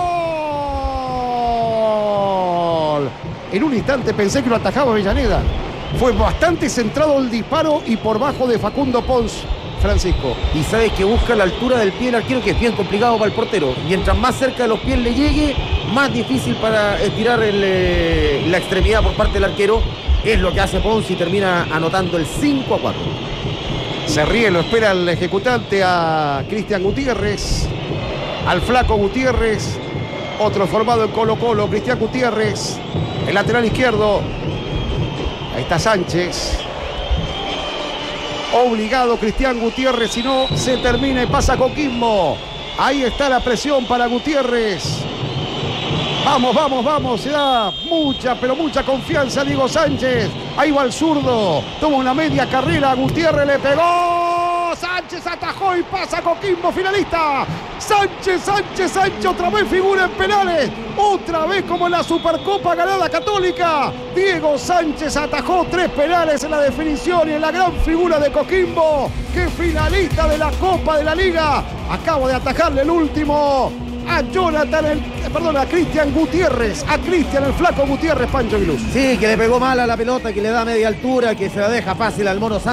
¡Gol! En un instante pensé que lo atajaba Avellaneda. Fue bastante centrado el disparo y por bajo de Facundo Pons, Francisco. Y sabes que busca la altura del pie del arquero, que es bien complicado para el portero. Mientras más cerca de los pies le llegue, más difícil para estirar la extremidad por parte del arquero. Es lo que hace Pons y termina anotando el 5-4. Se ríe, lo espera el ejecutante a Cristian Gutiérrez, al flaco Gutiérrez, otro formado en Colo-Colo, Cristian Gutiérrez. El lateral izquierdo. Ahí está Sánchez. Obligado Cristian Gutiérrez, si no se termina y pasa Coquimbo. Ahí está la presión para Gutiérrez. Vamos, vamos, vamos. Se da mucha, pero mucha confianza Diego Sánchez. Ahí va el zurdo. Toma una media carrera. Gutiérrez le pegó. Sánchez atajó y pasa Coquimbo, finalista. Sánchez, otra vez figura en penales. Otra vez como en la Supercopa ganada Católica. Diego Sánchez atajó 3 penales en la definición y en la gran figura de Coquimbo, que finalista de la Copa de la Liga. Acabo de atajarle el último a Cristian Gutiérrez, a Cristian el Flaco Gutiérrez, Pancho Aguiluz. Sí, que le pegó mal a la pelota, que le da media altura, que se la deja fácil al Mono Sánchez.